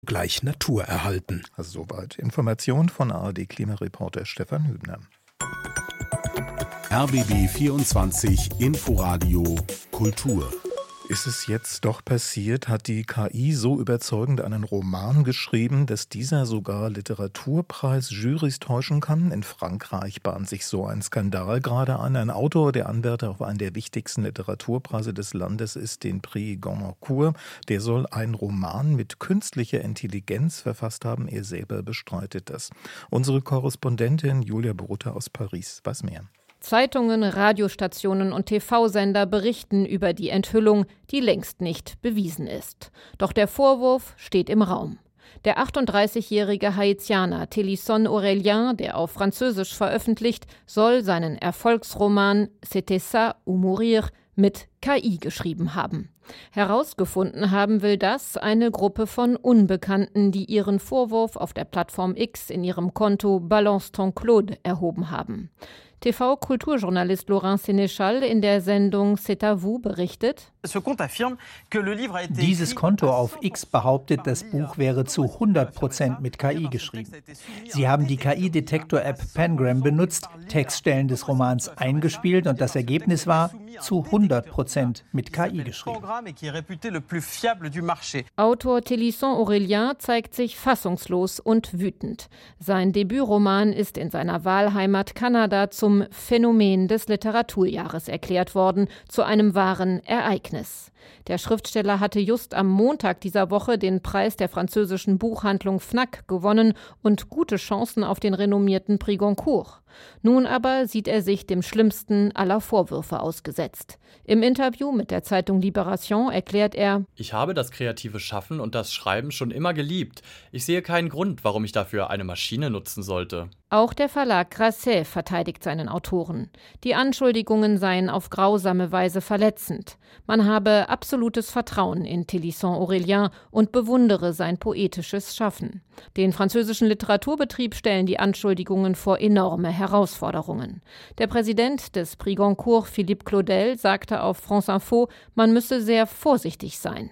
gleich Natur erhalten. Soweit Information von ARD-Klimareporter Stefan Hübner. RBB 24 Inforadio Kultur. Ist es jetzt doch passiert? Hat die KI so überzeugend einen Roman geschrieben, dass dieser sogar Literaturpreis-Jurys täuschen kann? In Frankreich bahnt sich so ein Skandal gerade an. Ein Autor, der Anwärter auf einen der wichtigsten Literaturpreise des Landes ist, den Prix Goncourt, der soll einen Roman mit künstlicher Intelligenz verfasst haben. Er selber bestreitet das. Unsere Korrespondentin Julia Borutta aus Paris weiß mehr. Zeitungen, Radiostationen und TV-Sender berichten über die Enthüllung, die längst nicht bewiesen ist. Doch der Vorwurf steht im Raum. Der 38-jährige Haitianer Télisson Aurélien, der auf Französisch veröffentlicht, soll seinen Erfolgsroman C'était ça ou mourir mit KI geschrieben haben. Herausgefunden haben will das eine Gruppe von Unbekannten, die ihren Vorwurf auf der Plattform X in ihrem Konto Balance ton Claude erhoben haben. TV-Kulturjournalist Laurent Sénéchal in der Sendung C'est à vous berichtet: Dieses Konto auf X behauptet, das Buch wäre zu 100% mit KI geschrieben. Sie haben die KI-Detektor-App Pangram benutzt, Textstellen des Romans eingespielt und das Ergebnis war zu 100% mit KI geschrieben. Autor Télisson Aurélien zeigt sich fassungslos und wütend. Sein Debütroman ist in seiner Wahlheimat Kanada zum Phänomen des Literaturjahres erklärt worden, zu einem wahren Ereignis. Der Schriftsteller hatte just am Montag dieser Woche den Preis der französischen Buchhandlung Fnac gewonnen und gute Chancen auf den renommierten Prix Goncourt. Nun aber sieht er sich dem schlimmsten aller Vorwürfe ausgesetzt. Im Interview mit der Zeitung Libération erklärt er: Ich habe das kreative Schaffen und das Schreiben schon immer geliebt. Ich sehe keinen Grund, warum ich dafür eine Maschine nutzen sollte. Auch der Verlag Grasset verteidigt seinen Autoren. Die Anschuldigungen seien auf grausame Weise verletzend. Man habe absolutes Vertrauen in Télisson Aurélien und bewundere sein poetisches Schaffen. Den französischen Literaturbetrieb stellen die Anschuldigungen vor enorme Herausforderungen. Der Präsident des Prix Goncourt, Philippe Claudel, sagte auf France Info, man müsse sehr vorsichtig sein.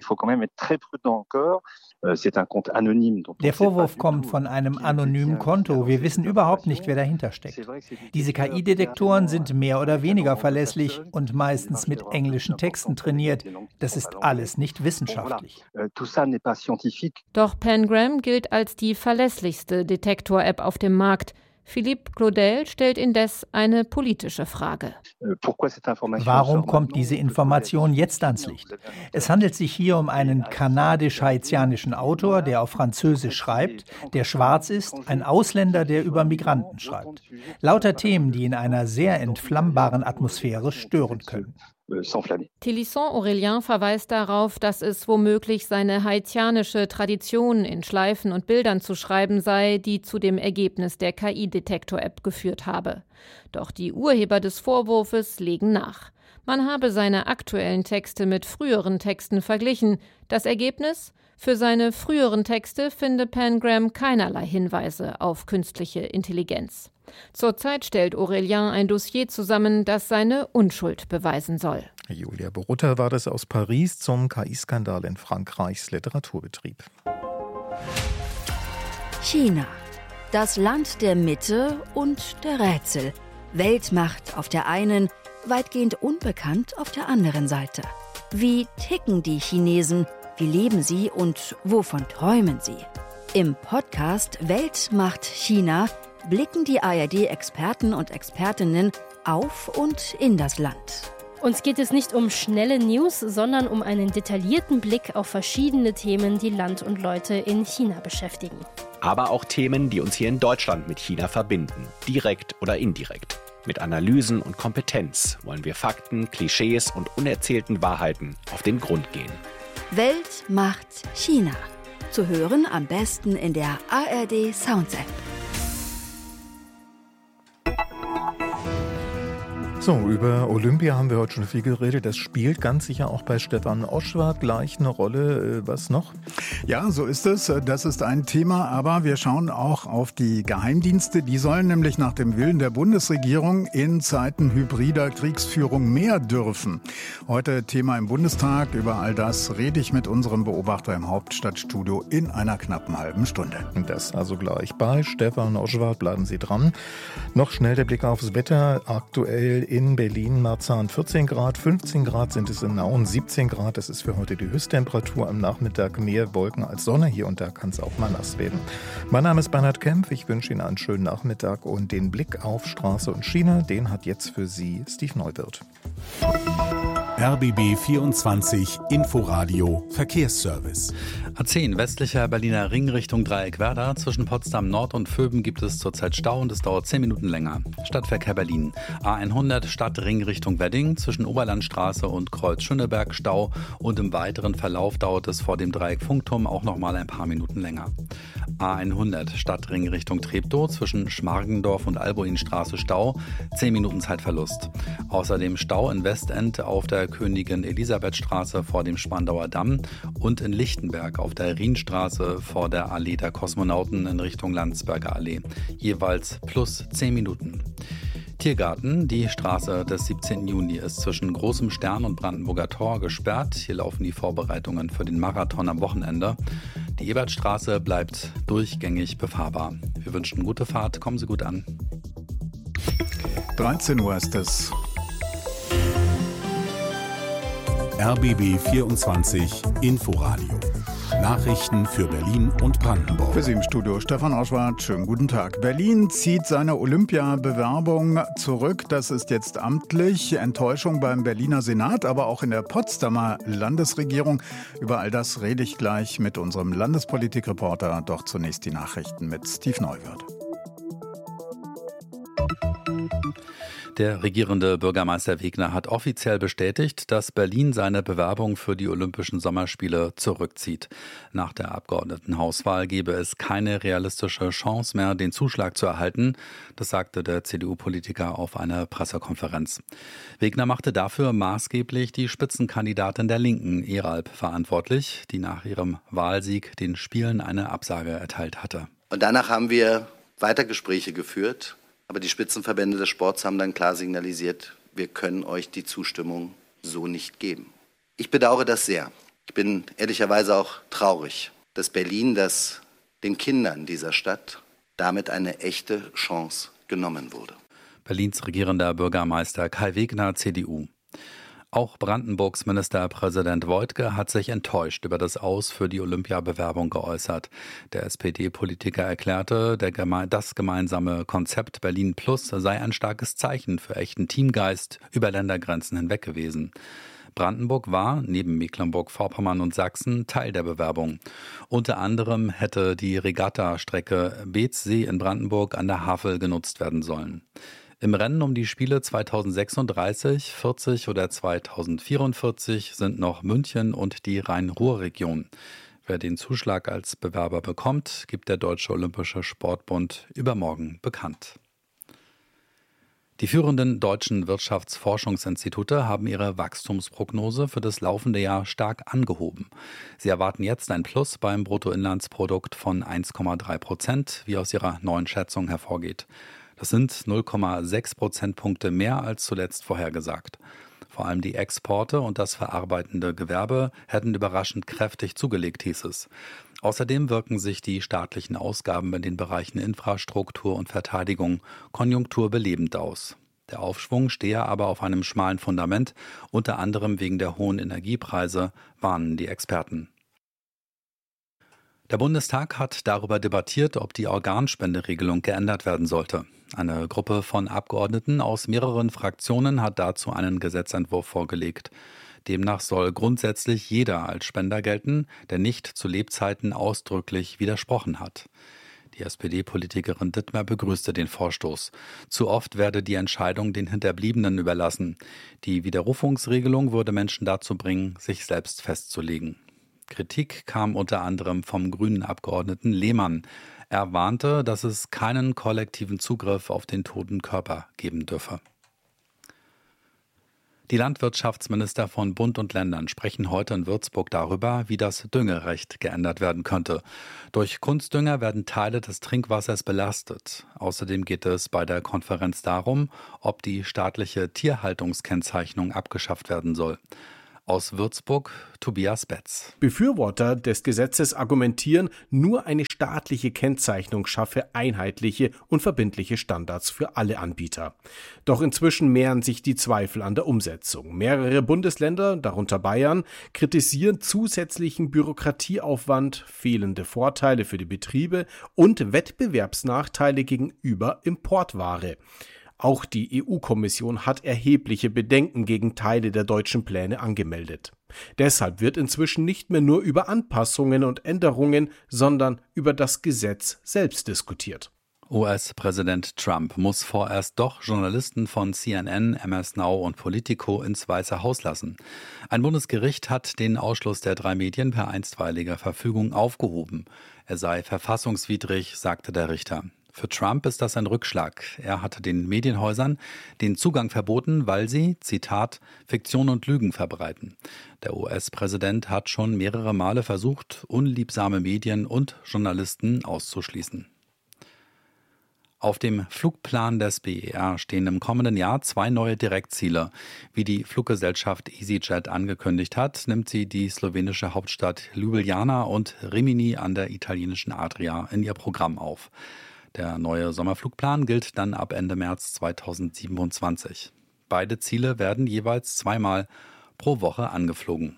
Der Vorwurf kommt von einem anonymen Konto. Wir wissen überhaupt nicht, wer dahinter steckt. Diese KI-Detektoren sind mehr oder weniger verlässlich und meistens mit englischen Texten trainiert. Das ist alles nicht wissenschaftlich. Doch Pangram gilt als die verlässlichste Detektor-App auf dem Markt. Philippe Claudel stellt indes eine politische Frage. Warum kommt diese Information jetzt ans Licht? Es handelt sich hier um einen kanadisch-haitianischen Autor, der auf Französisch schreibt, der schwarz ist, ein Ausländer, der über Migranten schreibt. Lauter Themen, die in einer sehr entflammbaren Atmosphäre stören können. Télisson Aurélien verweist darauf, dass es womöglich seine haitianische Tradition, in Schleifen und Bildern zu schreiben sei, die zu dem Ergebnis der KI-Detektor-App geführt habe. Doch die Urheber des Vorwurfs legen nach. Man habe seine aktuellen Texte mit früheren Texten verglichen. Das Ergebnis? Für seine früheren Texte finde Pangram keinerlei Hinweise auf künstliche Intelligenz. Zurzeit stellt Aurélien ein Dossier zusammen, das seine Unschuld beweisen soll. Julia Borutta war das aus Paris zum KI-Skandal in Frankreichs Literaturbetrieb. China. Das Land der Mitte und der Rätsel. Weltmacht auf der einen, weitgehend unbekannt auf der anderen Seite. Wie ticken die Chinesen? Wie leben sie und wovon träumen sie? Im Podcast Weltmacht China blicken die ARD-Experten und Expertinnen auf und in das Land. Uns geht es nicht um schnelle News, sondern um einen detaillierten Blick auf verschiedene Themen, die Land und Leute in China beschäftigen. Aber auch Themen, die uns hier in Deutschland mit China verbinden, direkt oder indirekt. Mit Analysen und Kompetenz wollen wir Fakten, Klischees und unerzählten Wahrheiten auf den Grund gehen. Weltmacht China. Zu hören am besten in der ARD Sounds App. So, über Olympia haben wir heute schon viel geredet. Das spielt ganz sicher auch bei Stefan Oschwart gleich eine Rolle. Was noch? Ja, so ist es. Das ist ein Thema. Aber wir schauen auch auf die Geheimdienste. Die sollen nämlich nach dem Willen der Bundesregierung in Zeiten hybrider Kriegsführung mehr dürfen. Heute Thema im Bundestag. Über all das rede ich mit unserem Beobachter im Hauptstadtstudio in einer knappen halben Stunde. Das also gleich bei Stefan Oschwart. Bleiben Sie dran. Noch schnell der Blick aufs Wetter. Aktuell in Berlin-Marzahn 14 Grad, 15 Grad sind es in Nauen, 17 Grad. Das ist für heute die Höchsttemperatur. Am Nachmittag mehr Wolken als Sonne. Hier und da kann es auch mal nass werden. Mein Name ist Bernhard Kempf. Ich wünsche Ihnen einen schönen Nachmittag und den Blick auf Straße und Schiene, den hat jetzt für Sie Steve Neuwirth. RBB 24 Inforadio Verkehrsservice. A10 westlicher Berliner Ring Richtung Dreieck-Werder. Zwischen Potsdam Nord und Vöben gibt es zurzeit Stau und es dauert 10 Minuten länger. Stadtverkehr Berlin. A100 Stadtring Richtung Wedding. Zwischen Oberlandstraße und Kreuz Schöneberg Stau. Und im weiteren Verlauf dauert es vor dem Dreieck Funkturm auch nochmal ein paar Minuten länger. A100 Stadtring Richtung Treptow. Zwischen Schmargendorf und Alboinstraße Stau. 10 Minuten Zeitverlust. Außerdem Stau in Westend auf der Königin-Elisabeth-Straße vor dem Spandauer Damm und in Lichtenberg auf der Rienstraße vor der Allee der Kosmonauten in Richtung Landsberger Allee. Jeweils plus 10 Minuten. Tiergarten, die Straße des 17. Juni ist zwischen Großem Stern und Brandenburger Tor gesperrt. Hier laufen die Vorbereitungen für den Marathon am Wochenende. Die Ebertstraße bleibt durchgängig befahrbar. Wir wünschen gute Fahrt, kommen Sie gut an. 13 Uhr ist es. RBB 24 Inforadio. Nachrichten für Berlin und Brandenburg. Für Sie im Studio Stefan Oschwart. Schönen guten Tag. Berlin zieht seine Olympiabewerbung zurück. Das ist jetzt amtlich. Enttäuschung beim Berliner Senat, aber auch in der Potsdamer Landesregierung. Über all das rede ich gleich mit unserem Landespolitikreporter. Doch zunächst die Nachrichten mit Steve Neuwirth. Der regierende Bürgermeister Wegner hat offiziell bestätigt, dass Berlin seine Bewerbung für die Olympischen Sommerspiele zurückzieht. Nach der Abgeordnetenhauswahl gebe es keine realistische Chance mehr, den Zuschlag zu erhalten. Das sagte der CDU-Politiker auf einer Pressekonferenz. Wegner machte dafür maßgeblich die Spitzenkandidatin der Linken, Eralp, verantwortlich, die nach ihrem Wahlsieg den Spielen eine Absage erteilt hatte. Und danach haben wir weiter Gespräche geführt. Aber die Spitzenverbände des Sports haben dann klar signalisiert, wir können euch die Zustimmung so nicht geben. Ich bedauere das sehr. Ich bin ehrlicherweise auch traurig, dass Berlin, dass den Kindern dieser Stadt damit eine echte Chance genommen wurde. Berlins regierender Bürgermeister Kai Wegner, CDU. Auch Brandenburgs Ministerpräsident Woidke hat sich enttäuscht über das Aus für die Olympiabewerbung geäußert. Der SPD-Politiker erklärte, das gemeinsame Konzept Berlin Plus sei ein starkes Zeichen für echten Teamgeist über Ländergrenzen hinweg gewesen. Brandenburg war, neben Mecklenburg-Vorpommern und Sachsen, Teil der Bewerbung. Unter anderem hätte die Regatta-Strecke Beetzsee in Brandenburg an der Havel genutzt werden sollen. Im Rennen um die Spiele 2036, 40 oder 2044 sind noch München und die Rhein-Ruhr-Region. Wer den Zuschlag als Bewerber bekommt, gibt der Deutsche Olympische Sportbund übermorgen bekannt. Die führenden deutschen Wirtschaftsforschungsinstitute haben ihre Wachstumsprognose für das laufende Jahr stark angehoben. Sie erwarten jetzt ein Plus beim Bruttoinlandsprodukt von 1,3%, wie aus ihrer neuen Schätzung hervorgeht. Das sind 0,6 Prozentpunkte mehr als zuletzt vorhergesagt. Vor allem die Exporte und das verarbeitende Gewerbe hätten überraschend kräftig zugelegt, hieß es. Außerdem wirken sich die staatlichen Ausgaben in den Bereichen Infrastruktur und Verteidigung konjunkturbelebend aus. Der Aufschwung stehe aber auf einem schmalen Fundament, unter anderem wegen der hohen Energiepreise, warnen die Experten. Der Bundestag hat darüber debattiert, ob die Organspenderegelung geändert werden sollte. Eine Gruppe von Abgeordneten aus mehreren Fraktionen hat dazu einen Gesetzentwurf vorgelegt. Demnach soll grundsätzlich jeder als Spender gelten, der nicht zu Lebzeiten ausdrücklich widersprochen hat. Die SPD-Politikerin Dittmer begrüßte den Vorstoß. Zu oft werde die Entscheidung den Hinterbliebenen überlassen. Die Widerrufungsregelung würde Menschen dazu bringen, sich selbst festzulegen. Kritik kam unter anderem vom grünen Abgeordneten Lehmann. Er warnte, dass es keinen kollektiven Zugriff auf den toten Körper geben dürfe. Die Landwirtschaftsminister von Bund und Ländern sprechen heute in Würzburg darüber, wie das Düngerecht geändert werden könnte. Durch Kunstdünger werden Teile des Trinkwassers belastet. Außerdem geht es bei der Konferenz darum, ob die staatliche Tierhaltungskennzeichnung abgeschafft werden soll. Aus Würzburg, Tobias Betz. Befürworter des Gesetzes argumentieren, nur eine staatliche Kennzeichnung schaffe einheitliche und verbindliche Standards für alle Anbieter. Doch inzwischen mehren sich die Zweifel an der Umsetzung. Mehrere Bundesländer, darunter Bayern, kritisieren zusätzlichen Bürokratieaufwand, fehlende Vorteile für die Betriebe und Wettbewerbsnachteile gegenüber Importware. Auch die EU-Kommission hat erhebliche Bedenken gegen Teile der deutschen Pläne angemeldet. Deshalb wird inzwischen nicht mehr nur über Anpassungen und Änderungen, sondern über das Gesetz selbst diskutiert. US-Präsident Trump muss vorerst doch Journalisten von CNN, MS Now und Politico ins Weiße Haus lassen. Ein Bundesgericht hat den Ausschluss der 3 Medien per einstweiliger Verfügung aufgehoben. Er sei verfassungswidrig, sagte der Richter. Für Trump ist das ein Rückschlag. Er hatte den Medienhäusern den Zugang verboten, weil sie, Zitat, Fiktion und Lügen verbreiten. Der US-Präsident hat schon mehrere Male versucht, unliebsame Medien und Journalisten auszuschließen. Auf dem Flugplan des BER stehen im kommenden Jahr 2 neue Direktziele. Wie die Fluggesellschaft EasyJet angekündigt hat, nimmt sie die slowenische Hauptstadt Ljubljana und Rimini an der italienischen Adria in ihr Programm auf. Der neue Sommerflugplan gilt dann ab Ende März 2027. Beide Ziele werden jeweils 2-mal pro Woche angeflogen.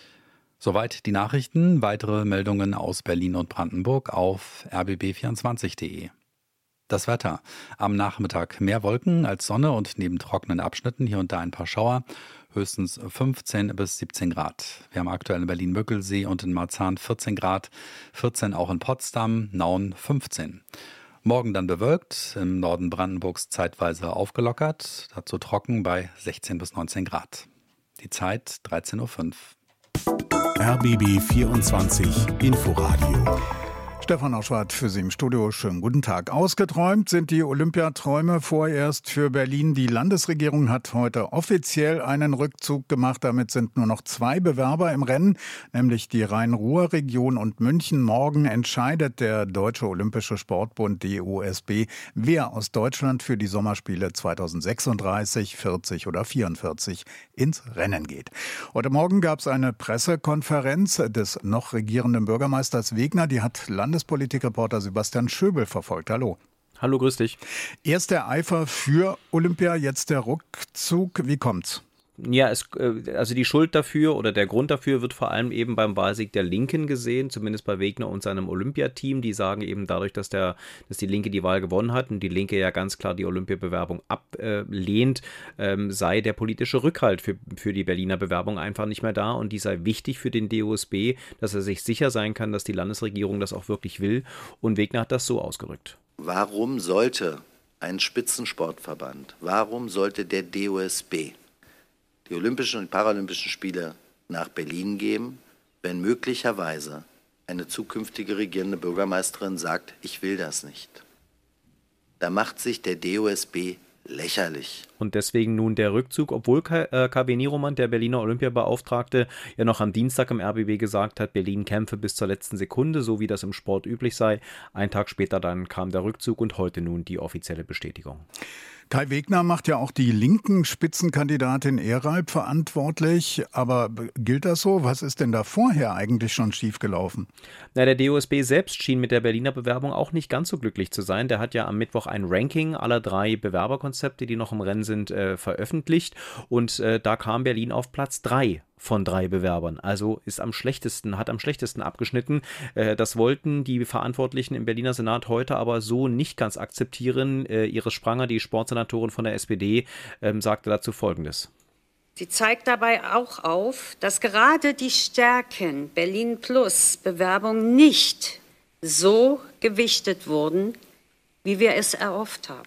Soweit die Nachrichten. Weitere Meldungen aus Berlin und Brandenburg auf rbb24.de. Das Wetter. Am Nachmittag mehr Wolken als Sonne und neben trockenen Abschnitten hier und da ein paar Schauer. Höchstens 15 bis 17 Grad. Wir haben aktuell in Berlin-Müggelsee und in Marzahn 14 Grad. 14 auch in Potsdam, Nauen 15. Morgen dann bewölkt, im Norden Brandenburgs zeitweise aufgelockert, dazu trocken bei 16 bis 19 Grad. Die Zeit 13.05 Uhr. RBB 24 Inforadio. Stefan Oschwart für Sie im Studio. Schönen guten Tag. Ausgeträumt sind die Olympiaträume vorerst für Berlin. Die Landesregierung hat heute offiziell einen Rückzug gemacht. Damit sind nur noch 2 Bewerber im Rennen, nämlich die Rhein-Ruhr-Region und München. Morgen entscheidet der Deutsche Olympische Sportbund, DOSB, wer aus Deutschland für die Sommerspiele 2036, 40 oder 44 ins Rennen geht. Heute Morgen gab es eine Pressekonferenz des noch regierenden Bürgermeisters Wegner. Die hat Landespolitikreporter Sebastian Schöbel verfolgt. Hallo. Hallo, grüß dich. Erst der Eifer für Olympia, jetzt der Rückzug. Wie kommt's? Ja, also die Schuld dafür oder der Grund dafür wird vor allem eben beim Wahlsieg der Linken gesehen, zumindest bei Wegner und seinem Olympiateam. Die sagen eben dadurch, dass die Linke die Wahl gewonnen hat und die Linke ja ganz klar die Olympiabewerbung ablehnt, sei der politische Rückhalt für die Berliner Bewerbung einfach nicht mehr da und die sei wichtig für den DOSB, dass er sich sicher sein kann, dass die Landesregierung das auch wirklich will. Und Wegner hat das so ausgerückt. Warum sollte ein Spitzensportverband, warum sollte der DOSB die Olympischen und Paralympischen Spiele nach Berlin geben, wenn möglicherweise eine zukünftige regierende Bürgermeisterin sagt, ich will das nicht? Da macht sich der DOSB lächerlich. Und deswegen nun der Rückzug, obwohl KW Nieromann, der Berliner Olympiabeauftragte, ja noch am Dienstag im RBB gesagt hat, Berlin kämpfe bis zur letzten Sekunde, so wie das im Sport üblich sei. Einen Tag später dann kam der Rückzug und heute nun die offizielle Bestätigung. Kai Wegner macht ja auch die linken Spitzenkandidatin Eralb verantwortlich. Aber gilt das so? Was ist denn da vorher eigentlich schon schiefgelaufen? Na, der DOSB selbst schien mit der Berliner Bewerbung auch nicht ganz so glücklich zu sein. Der hat ja am Mittwoch ein Ranking aller 3 Bewerberkonzepte, die noch im Rennen sind, veröffentlicht. Und da kam Berlin auf Platz 3 von 3 Bewerbern. Also hat am schlechtesten abgeschnitten. Das wollten die Verantwortlichen im Berliner Senat heute aber so nicht ganz akzeptieren. Iris Spranger, die Sportsenatorin von der SPD, sagte dazu Folgendes. Sie zeigt dabei auch auf, dass gerade die Stärken Berlin Plus Bewerbung nicht so gewichtet wurden, wie wir es erhofft haben.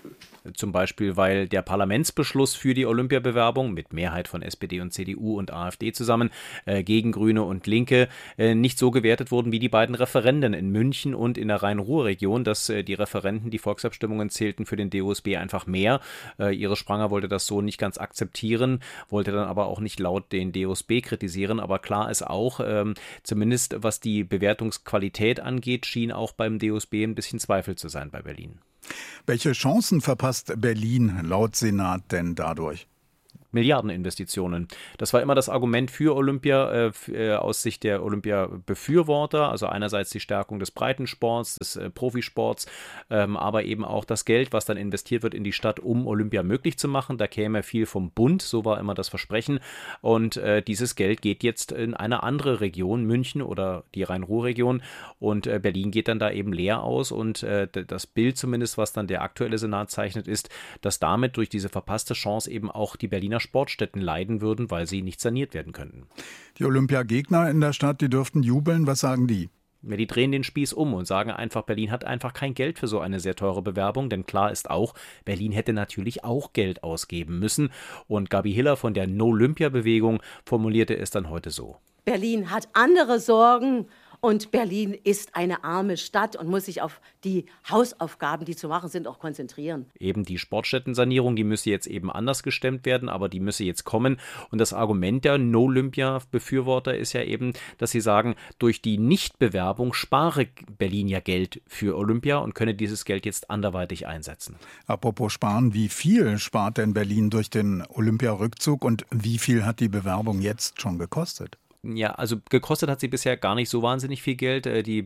Zum Beispiel, weil der Parlamentsbeschluss für die Olympiabewerbung mit Mehrheit von SPD und CDU und AfD zusammen gegen Grüne und Linke nicht so gewertet wurden wie die beiden Referenden in München und in der Rhein-Ruhr-Region, dass die Referenden, die Volksabstimmungen zählten für den DOSB einfach mehr. Iris Spranger wollte das so nicht ganz akzeptieren, wollte dann aber auch nicht laut den DOSB kritisieren. Aber klar ist auch, zumindest was die Bewertungsqualität angeht, schien auch beim DOSB ein bisschen Zweifel zu sein bei Berlin. Welche Chancen verpasst Berlin laut Senat denn dadurch? Milliardeninvestitionen. Das war immer das Argument für Olympia aus Sicht der Olympia-Befürworter. Also einerseits die Stärkung des Breitensports, des Profisports, aber eben auch das Geld, was dann investiert wird in die Stadt, um Olympia möglich zu machen. Da käme viel vom Bund, so war immer das Versprechen. Und dieses Geld geht jetzt in eine andere Region, München oder die Rhein-Ruhr-Region. Und Berlin geht dann da eben leer aus. Und das Bild zumindest, was dann der aktuelle Senat zeichnet, ist, dass damit durch diese verpasste Chance eben auch die Berliner Sportstätten leiden würden, weil sie nicht saniert werden könnten. Die Olympiagegner in der Stadt, die dürften jubeln. Was sagen die? Ja, die drehen den Spieß um und sagen einfach, Berlin hat einfach kein Geld für so eine sehr teure Bewerbung, denn klar ist auch, Berlin hätte natürlich auch Geld ausgeben müssen. Und Gabi Hiller von der No-Olympia-Bewegung formulierte es dann heute so. Berlin hat andere Sorgen. Und Berlin ist eine arme Stadt und muss sich auf die Hausaufgaben, die zu machen sind, auch konzentrieren. Eben die Sportstättensanierung, die müsse jetzt eben anders gestemmt werden, aber die müsse jetzt kommen. Und das Argument der No-Olympia-Befürworter ist ja eben, dass sie sagen, durch die Nichtbewerbung spare Berlin ja Geld für Olympia und könne dieses Geld jetzt anderweitig einsetzen. Apropos sparen, wie viel spart denn Berlin durch den Olympiarückzug und wie viel hat die Bewerbung jetzt schon gekostet? Ja, also gekostet hat sie bisher gar nicht so wahnsinnig viel Geld.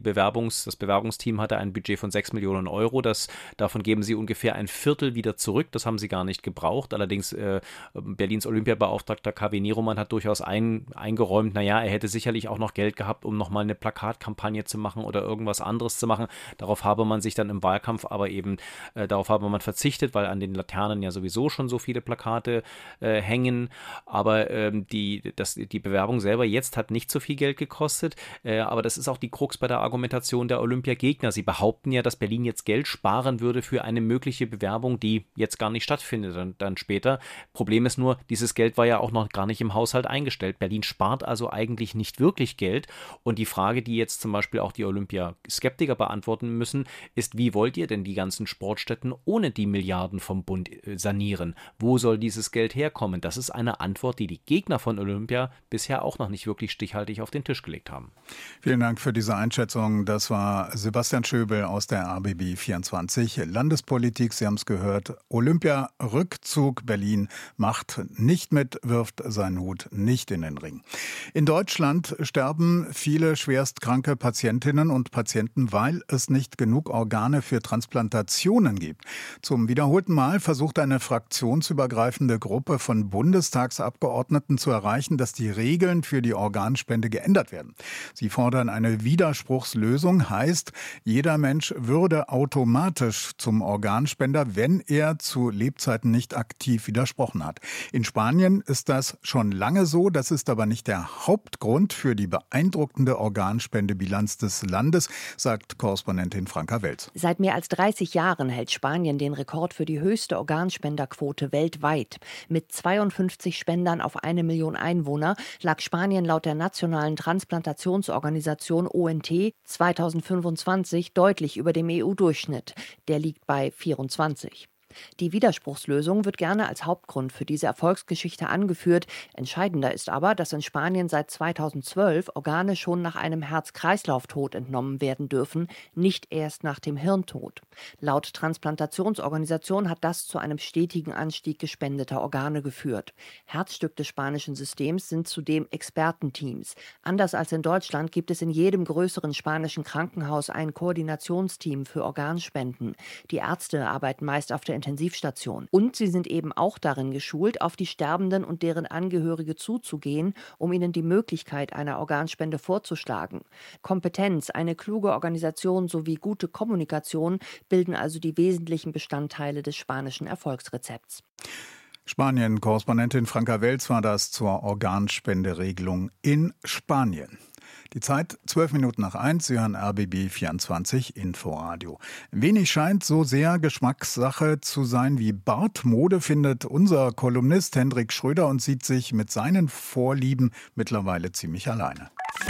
Das Bewerbungsteam hatte ein Budget von 6 Millionen Euro. Davon geben sie ungefähr ein Viertel wieder zurück. Das haben sie gar nicht gebraucht. Allerdings Berlins Olympiabeauftragter K.W. Nieromann hat durchaus eingeräumt, naja, er hätte sicherlich auch noch Geld gehabt, um nochmal eine Plakatkampagne zu machen oder irgendwas anderes zu machen. Darauf habe man sich dann im Wahlkampf aber eben, darauf habe man verzichtet, weil an den Laternen ja sowieso schon so viele Plakate hängen. Aber die Bewerbung selber jetzt hat nicht so viel Geld gekostet, aber das ist auch die Krux bei der Argumentation der Olympiagegner. Sie behaupten ja, dass Berlin jetzt Geld sparen würde für eine mögliche Bewerbung, die jetzt gar nicht stattfindet dann später. Problem ist nur, dieses Geld war ja auch noch gar nicht im Haushalt eingestellt. Berlin spart also eigentlich nicht wirklich Geld und die Frage, die jetzt zum Beispiel auch die Olympiaskeptiker beantworten müssen, ist, wie wollt ihr denn die ganzen Sportstätten ohne die Milliarden vom Bund sanieren? Wo soll dieses Geld herkommen? Das ist eine Antwort, die die Gegner von Olympia bisher auch noch nicht wirklich stichhaltig auf den Tisch gelegt haben. Vielen Dank für diese Einschätzung. Das war Sebastian Schöbel aus der RBB 24 Landespolitik. Sie haben es gehört. Olympia-Rückzug. Berlin macht nicht mit, wirft seinen Hut nicht in den Ring. In Deutschland sterben viele schwerstkranke Patientinnen und Patienten, weil es nicht genug Organe für Transplantationen gibt. Zum wiederholten Mal versucht eine fraktionsübergreifende Gruppe von Bundestagsabgeordneten zu erreichen, dass die Regeln für die Organspende geändert werden. Sie fordern eine Widerspruchslösung, heißt, jeder Mensch würde automatisch zum Organspender, wenn er zu Lebzeiten nicht aktiv widersprochen hat. In Spanien ist das schon lange so, das ist aber nicht der Hauptgrund für die beeindruckende Organspendebilanz des Landes, sagt Korrespondentin Franka Welz. Seit mehr als 30 Jahren hält Spanien den Rekord für die höchste Organspenderquote weltweit. Mit 52 Spendern auf 1 Million Einwohner lag Spanien laut der nationalen Transplantationsorganisation ONT 2025 deutlich über dem EU-Durchschnitt. Der liegt bei 24. Die Widerspruchslösung wird gerne als Hauptgrund für diese Erfolgsgeschichte angeführt. Entscheidender ist aber, dass in Spanien seit 2012 Organe schon nach einem Herz-Kreislauf-Tod entnommen werden dürfen, nicht erst nach dem Hirntod. Laut Transplantationsorganisation hat das zu einem stetigen Anstieg gespendeter Organe geführt. Herzstück des spanischen Systems sind zudem Expertenteams. Anders als in Deutschland gibt es in jedem größeren spanischen Krankenhaus ein Koordinationsteam für Organspenden. Die Ärzte arbeiten meist auf der Intensivstation. Und sie sind eben auch darin geschult, auf die Sterbenden und deren Angehörige zuzugehen, um ihnen die Möglichkeit einer Organspende vorzuschlagen. Kompetenz, eine kluge Organisation sowie gute Kommunikation bilden also die wesentlichen Bestandteile des spanischen Erfolgsrezepts. Spanien-Korrespondentin Franka Welz war das zur Organspenderegelung in Spanien. Die Zeit 1:12. Sie hören RBB 24 Inforadio. Wenig scheint so sehr Geschmackssache zu sein wie Bartmode, findet unser Kolumnist Hendrik Schröder und sieht sich mit seinen Vorlieben mittlerweile ziemlich alleine.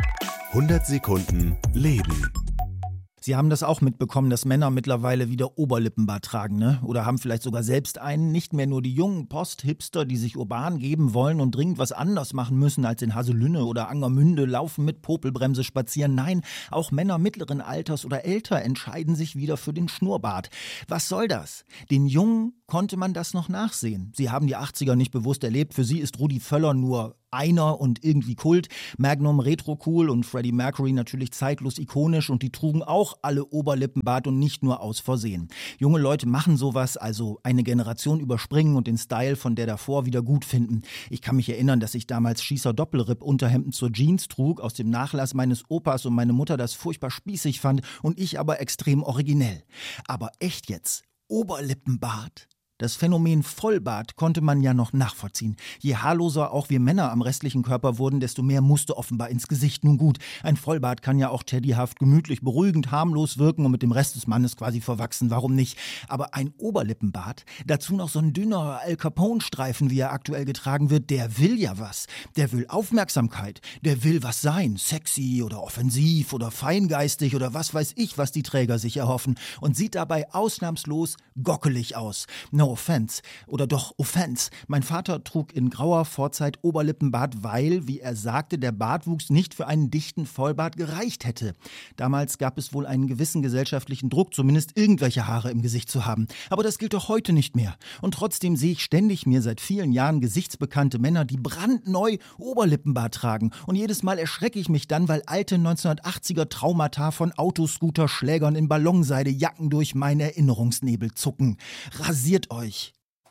100 Sekunden Leben. Sie haben das auch mitbekommen, dass Männer mittlerweile wieder Oberlippenbart tragen, ne? Oder haben vielleicht sogar selbst einen. Nicht mehr nur die jungen Post-Hipster, die sich urban geben wollen und dringend was anders machen müssen als in Haselünne oder Angermünde, laufen mit Popelbremse spazieren. Nein, auch Männer mittleren Alters oder älter entscheiden sich wieder für den Schnurrbart. Was soll das? Den Jungen konnte man das noch nachsehen. Sie haben die 80er nicht bewusst erlebt. Für sie ist Rudi Völler nur einer und irgendwie Kult. Magnum retro cool und Freddie Mercury natürlich zeitlos ikonisch und die trugen auch alle Oberlippenbart und nicht nur aus Versehen. Junge Leute machen sowas, also eine Generation überspringen und den Style von der davor wieder gut finden. Ich kann mich erinnern, dass ich damals Schießer Doppelripp-Unterhemden zur Jeans trug, aus dem Nachlass meines Opas und meine Mutter das furchtbar spießig fand und ich aber extrem originell. Aber echt jetzt? Oberlippenbart? Das Phänomen Vollbart konnte man ja noch nachvollziehen. Je haarloser auch wir Männer am restlichen Körper wurden, desto mehr musste offenbar ins Gesicht. Nun gut, ein Vollbart kann ja auch teddyhaft, gemütlich, beruhigend, harmlos wirken und mit dem Rest des Mannes quasi verwachsen. Warum nicht? Aber ein Oberlippenbart, dazu noch so ein dünner Al Capone-Streifen, wie er aktuell getragen wird, der will ja was. Der will Aufmerksamkeit. Der will was sein. Sexy oder offensiv oder feingeistig oder was weiß ich, was die Träger sich erhoffen. Und sieht dabei ausnahmslos gockelig aus. No offense. Oder doch Offense. Mein Vater trug in grauer Vorzeit Oberlippenbart, weil, wie er sagte, der Bartwuchs nicht für einen dichten Vollbart gereicht hätte. Damals gab es wohl einen gewissen gesellschaftlichen Druck, zumindest irgendwelche Haare im Gesicht zu haben. Aber das gilt doch heute nicht mehr. Und trotzdem sehe ich ständig mir seit vielen Jahren gesichtsbekannte Männer, die brandneu Oberlippenbart tragen. Und jedes Mal erschrecke ich mich dann, weil alte 1980er Traumata von Autoscooter, Schlägern in Ballonseide, Jacken durch meinen Erinnerungsnebel zucken. Rasiert euch.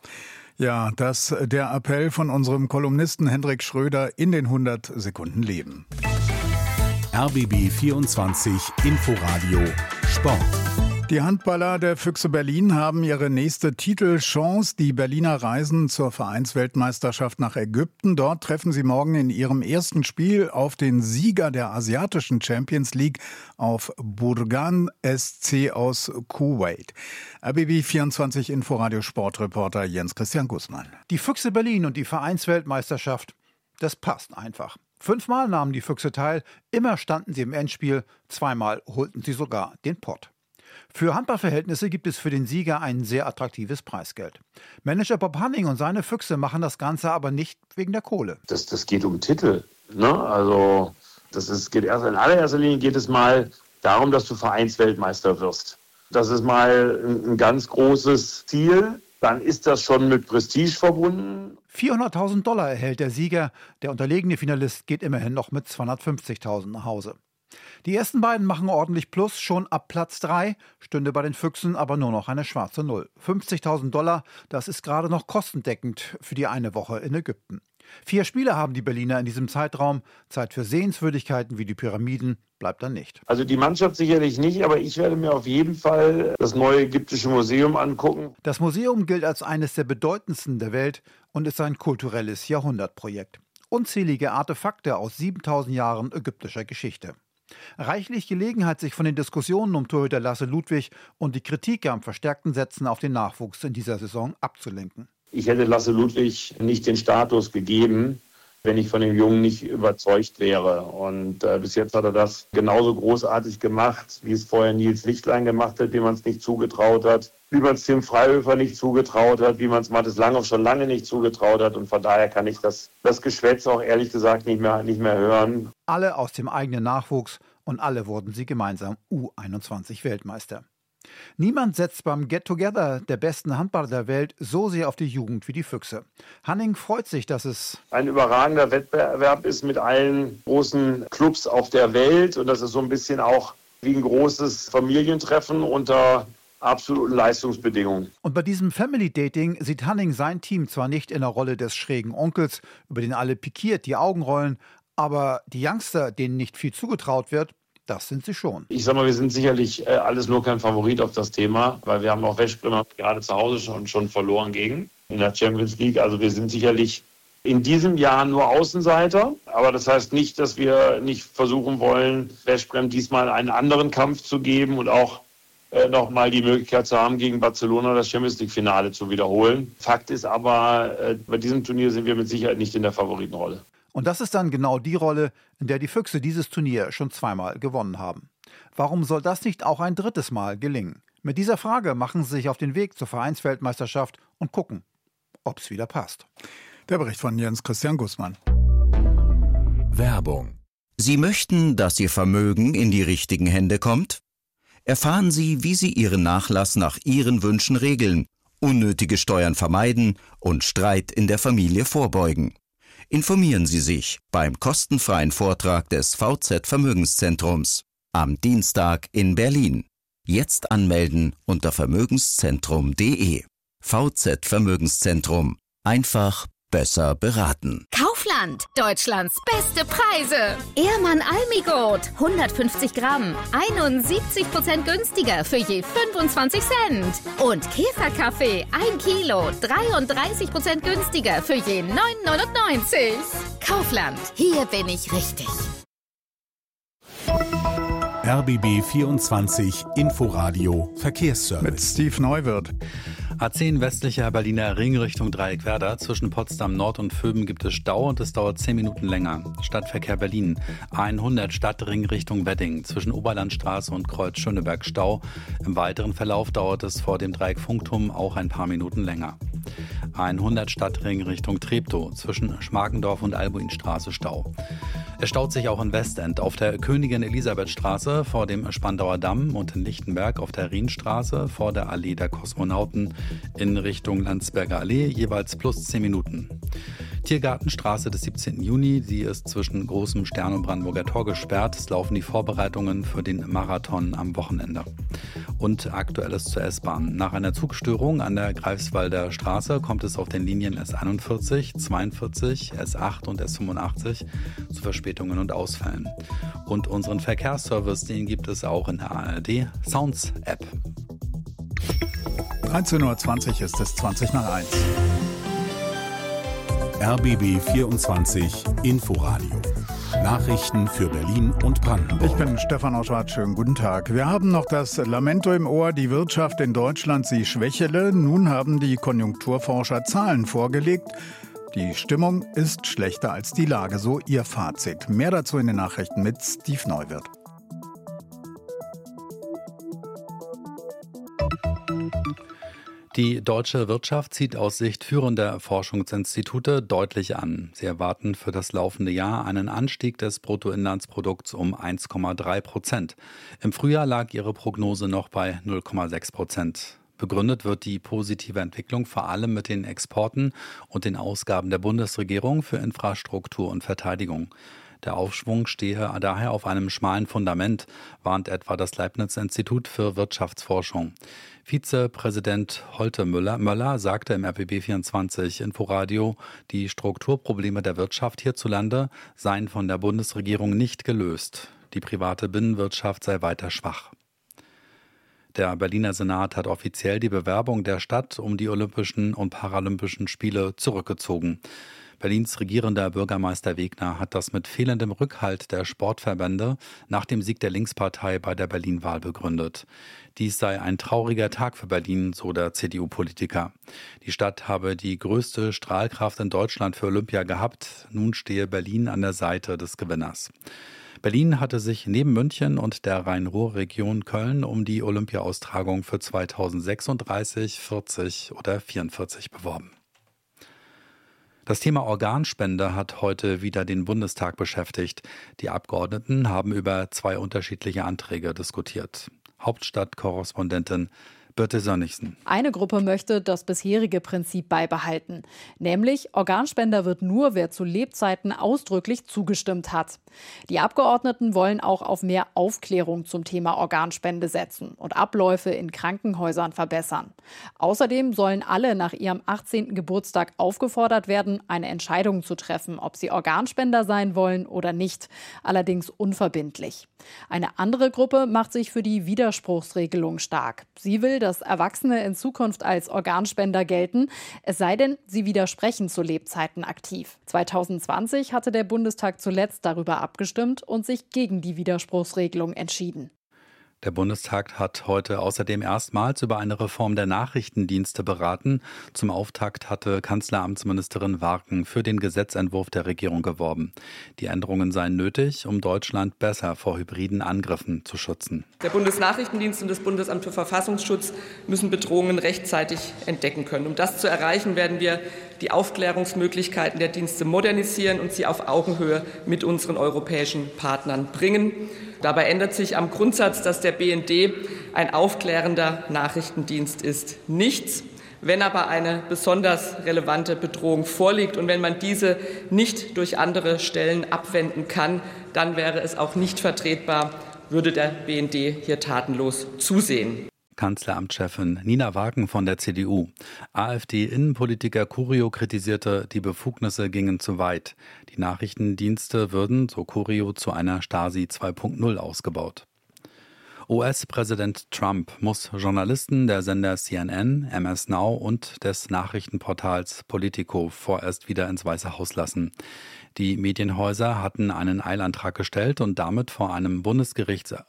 Ja, das der Appell von unserem Kolumnisten Hendrik Schröder in den 100 Sekunden Leben. RBB 24 Inforadio Sport. Die Handballer der Füchse Berlin haben ihre nächste Titelchance. Die Berliner reisen zur Vereinsweltmeisterschaft nach Ägypten. Dort treffen sie morgen in ihrem ersten Spiel auf den Sieger der asiatischen Champions League, auf Burgan SC aus Kuwait. RBB 24 Inforadio Sportreporter Jens Christian Gußmann. Die Füchse Berlin und die Vereinsweltmeisterschaft, das passt einfach. 5-mal nahmen die Füchse teil, immer standen sie im Endspiel, 2-mal holten sie sogar den Pott. Für Handballverhältnisse gibt es für den Sieger ein sehr attraktives Preisgeld. Manager Bob Hanning und seine Füchse machen das Ganze aber nicht wegen der Kohle. Das geht um Titel. Ne? Also in allererster Linie geht es mal darum, dass du Vereinsweltmeister wirst. Das ist mal ein ganz großes Ziel. Dann ist das schon mit Prestige verbunden. $400.000 erhält der Sieger. Der unterlegene Finalist geht immerhin noch mit $250.000 nach Hause. Die ersten beiden machen ordentlich Plus, schon ab Platz 3 stünde bei den Füchsen aber nur noch eine schwarze Null. $50.000, das ist gerade noch kostendeckend für die eine Woche in Ägypten. 4 Spiele haben die Berliner in diesem Zeitraum. Zeit für Sehenswürdigkeiten wie die Pyramiden bleibt dann nicht. Also die Mannschaft sicherlich nicht, aber ich werde mir auf jeden Fall das neue ägyptische Museum angucken. Das Museum gilt als eines der bedeutendsten der Welt und ist ein kulturelles Jahrhundertprojekt. Unzählige Artefakte aus 7000 Jahren ägyptischer Geschichte. Reichlich Gelegenheit, sich von den Diskussionen um Torhüter Lasse Ludwig und die Kritik am verstärkten Setzen auf den Nachwuchs in dieser Saison abzulenken. Ich hätte Lasse Ludwig nicht den Status gegeben, wenn ich von dem Jungen nicht überzeugt wäre. Und bis jetzt hat er das genauso großartig gemacht, wie es vorher Nils Lichtlein gemacht hat, wie man es nicht zugetraut hat, wie man es Tim Freihöfer nicht zugetraut hat, wie man es Mathis Langhoff schon lange nicht zugetraut hat. Und von daher kann ich das Geschwätz auch ehrlich gesagt nicht mehr hören. Alle aus dem eigenen Nachwuchs und alle wurden sie gemeinsam U21-Weltmeister. Niemand setzt beim Get-Together der besten Handballer der Welt so sehr auf die Jugend wie die Füchse. Hanning freut sich, dass es ein überragender Wettbewerb ist mit allen großen Clubs auf der Welt und das ist so ein bisschen auch wie ein großes Familientreffen unter absoluten Leistungsbedingungen. Und bei diesem Family Dating sieht Hanning sein Team zwar nicht in der Rolle des schrägen Onkels, über den alle pikiert die Augen rollen, aber die Youngster, denen nicht viel zugetraut wird, das sind sie schon. Ich sag mal, wir sind sicherlich alles nur kein Favorit auf das Thema, weil wir haben auch Westbremer gerade zu Hause schon verloren gegen in der Champions League. Also wir sind sicherlich in diesem Jahr nur Außenseiter. Aber das heißt nicht, dass wir nicht versuchen wollen, Veszprém diesmal einen anderen Kampf zu geben und auch nochmal die Möglichkeit zu haben, gegen Barcelona das Champions League-Finale zu wiederholen. Fakt ist aber, bei diesem Turnier sind wir mit Sicherheit nicht in der Favoritenrolle. Und das ist dann genau die Rolle, in der die Füchse dieses Turnier schon zweimal gewonnen haben. Warum soll das nicht auch ein drittes Mal gelingen? Mit dieser Frage machen sie sich auf den Weg zur Vereinsweltmeisterschaft und gucken, ob es wieder passt. Der Bericht von Jens Christian Gußmann. Werbung. Sie möchten, dass Ihr Vermögen in die richtigen Hände kommt? Erfahren Sie, wie Sie Ihren Nachlass nach Ihren Wünschen regeln, unnötige Steuern vermeiden und Streit in der Familie vorbeugen. Informieren Sie sich beim kostenfreien Vortrag des VZ Vermögenszentrums am Dienstag in Berlin. Jetzt anmelden unter vermögenszentrum.de. VZ Vermögenszentrum. Einfach besser beraten. Kaufland, Deutschlands beste Preise. Ehrmann Almigold, 150 Gramm, 71% günstiger für je 25 Cent. Und Käferkaffee, 1 Kilo, 33% günstiger für je 9,99. Kaufland, hier bin ich richtig. RBB 24 Inforadio Verkehrsservice. Mit Steve Neuwirth. A10 westlicher Berliner Ring Richtung Dreieckwerder. Zwischen Potsdam Nord und Vöben gibt es Stau und es dauert 10 Minuten länger. Stadtverkehr Berlin. A100 Stadtring Richtung Wedding. Zwischen Oberlandstraße und Kreuz Schöneberg Stau. Im weiteren Verlauf dauert es vor dem Dreieck Funkturm auch ein paar Minuten länger. A100 Stadtring Richtung Treptow. Zwischen Schmarkendorf und Albuinstraße Stau. Es staut sich auch in Westend auf der Königin-Elisabeth-Straße vor dem Spandauer Damm und in Lichtenberg auf der Rienstraße vor der Allee der Kosmonauten in Richtung Landsberger Allee, jeweils plus 10 Minuten. Tiergartenstraße des 17. Juni, die ist zwischen Großem Stern und Brandenburger Tor gesperrt. Es laufen die Vorbereitungen für den Marathon am Wochenende. Und Aktuelles zur S-Bahn. Nach einer Zugstörung an der Greifswalder Straße kommt es auf den Linien S41, 42, S8 und S85 zu Verspätungen und Ausfällen. Und unseren Verkehrsservice, den gibt es auch in der ARD Sounds App. 13:20 Uhr ist es 20 nach 1. RBB 24 Inforadio. Nachrichten für Berlin und Brandenburg. Ich bin Stefan Oschwart, schönen guten Tag. Wir haben noch das Lamento im Ohr, die Wirtschaft in Deutschland, sie schwächele. Nun haben die Konjunkturforscher Zahlen vorgelegt. Die Stimmung ist schlechter als die Lage, so ihr Fazit. Mehr dazu in den Nachrichten mit Steve Neuwirth. Die deutsche Wirtschaft zieht aus Sicht führender Forschungsinstitute deutlich an. Sie erwarten für das laufende Jahr einen Anstieg des Bruttoinlandsprodukts um 1,3%. Im Frühjahr lag ihre Prognose noch bei 0,6%. Begründet wird die positive Entwicklung vor allem mit den Exporten und den Ausgaben der Bundesregierung für Infrastruktur und Verteidigung. Der Aufschwung stehe daher auf einem schmalen Fundament, warnt etwa das Leibniz-Institut für Wirtschaftsforschung. Vizepräsident Holte Möller sagte im RBB24 Inforadio, die Strukturprobleme der Wirtschaft hierzulande seien von der Bundesregierung nicht gelöst. Die private Binnenwirtschaft sei weiter schwach. Der Berliner Senat hat offiziell die Bewerbung der Stadt um die Olympischen und Paralympischen Spiele zurückgezogen. Berlins regierender Bürgermeister Wegner hat das mit fehlendem Rückhalt der Sportverbände nach dem Sieg der Linkspartei bei der Berlin-Wahl begründet. Dies sei ein trauriger Tag für Berlin, so der CDU-Politiker. Die Stadt habe die größte Strahlkraft in Deutschland für Olympia gehabt. Nun stehe Berlin an der Seite des Gewinners. Berlin hatte sich neben München und der Rhein-Ruhr-Region Köln um die Olympia-Austragung für 2036, 40 oder 44 beworben. Das Thema Organspende hat heute wieder den Bundestag beschäftigt. Die Abgeordneten haben über 2 unterschiedliche Anträge diskutiert. Hauptstadtkorrespondentin Birte Sönnigsen. Eine Gruppe möchte das bisherige Prinzip beibehalten. Nämlich, Organspender wird nur, wer zu Lebzeiten ausdrücklich zugestimmt hat. Die Abgeordneten wollen auch auf mehr Aufklärung zum Thema Organspende setzen und Abläufe in Krankenhäusern verbessern. Außerdem sollen alle nach ihrem 18. Geburtstag aufgefordert werden, eine Entscheidung zu treffen, ob sie Organspender sein wollen oder nicht. Allerdings unverbindlich. Eine andere Gruppe macht sich für die Widerspruchsregelung stark. Sie will, dass Erwachsene in Zukunft als Organspender gelten, es sei denn, sie widersprechen zu Lebzeiten aktiv. 2020 hatte der Bundestag zuletzt darüber abgestimmt und sich gegen die Widerspruchsregelung entschieden. Der Bundestag hat heute außerdem erstmals über eine Reform der Nachrichtendienste beraten. Zum Auftakt hatte Kanzleramtsministerin Warken für den Gesetzentwurf der Regierung geworben. Die Änderungen seien nötig, um Deutschland besser vor hybriden Angriffen zu schützen. Der Bundesnachrichtendienst und das Bundesamt für Verfassungsschutz müssen Bedrohungen rechtzeitig entdecken können. Um das zu erreichen, werden wir die Aufklärungsmöglichkeiten der Dienste modernisieren und sie auf Augenhöhe mit unseren europäischen Partnern bringen. Dabei ändert sich am Grundsatz, dass der BND ein aufklärender Nachrichtendienst ist, nichts. Wenn aber eine besonders relevante Bedrohung vorliegt und wenn man diese nicht durch andere Stellen abwenden kann, dann wäre es auch nicht vertretbar, würde der BND hier tatenlos zusehen. Kanzleramtschefin Nina Warken von der CDU. AfD-Innenpolitiker Curio kritisierte, die Befugnisse gingen zu weit. Die Nachrichtendienste würden, so Curio, zu einer Stasi 2.0 ausgebaut. US-Präsident Trump muss Journalisten der Sender CNN, MS Now und des Nachrichtenportals Politico vorerst wieder ins Weiße Haus lassen. Die Medienhäuser hatten einen Eilantrag gestellt und damit vor einem Bundesgerichtserfolg.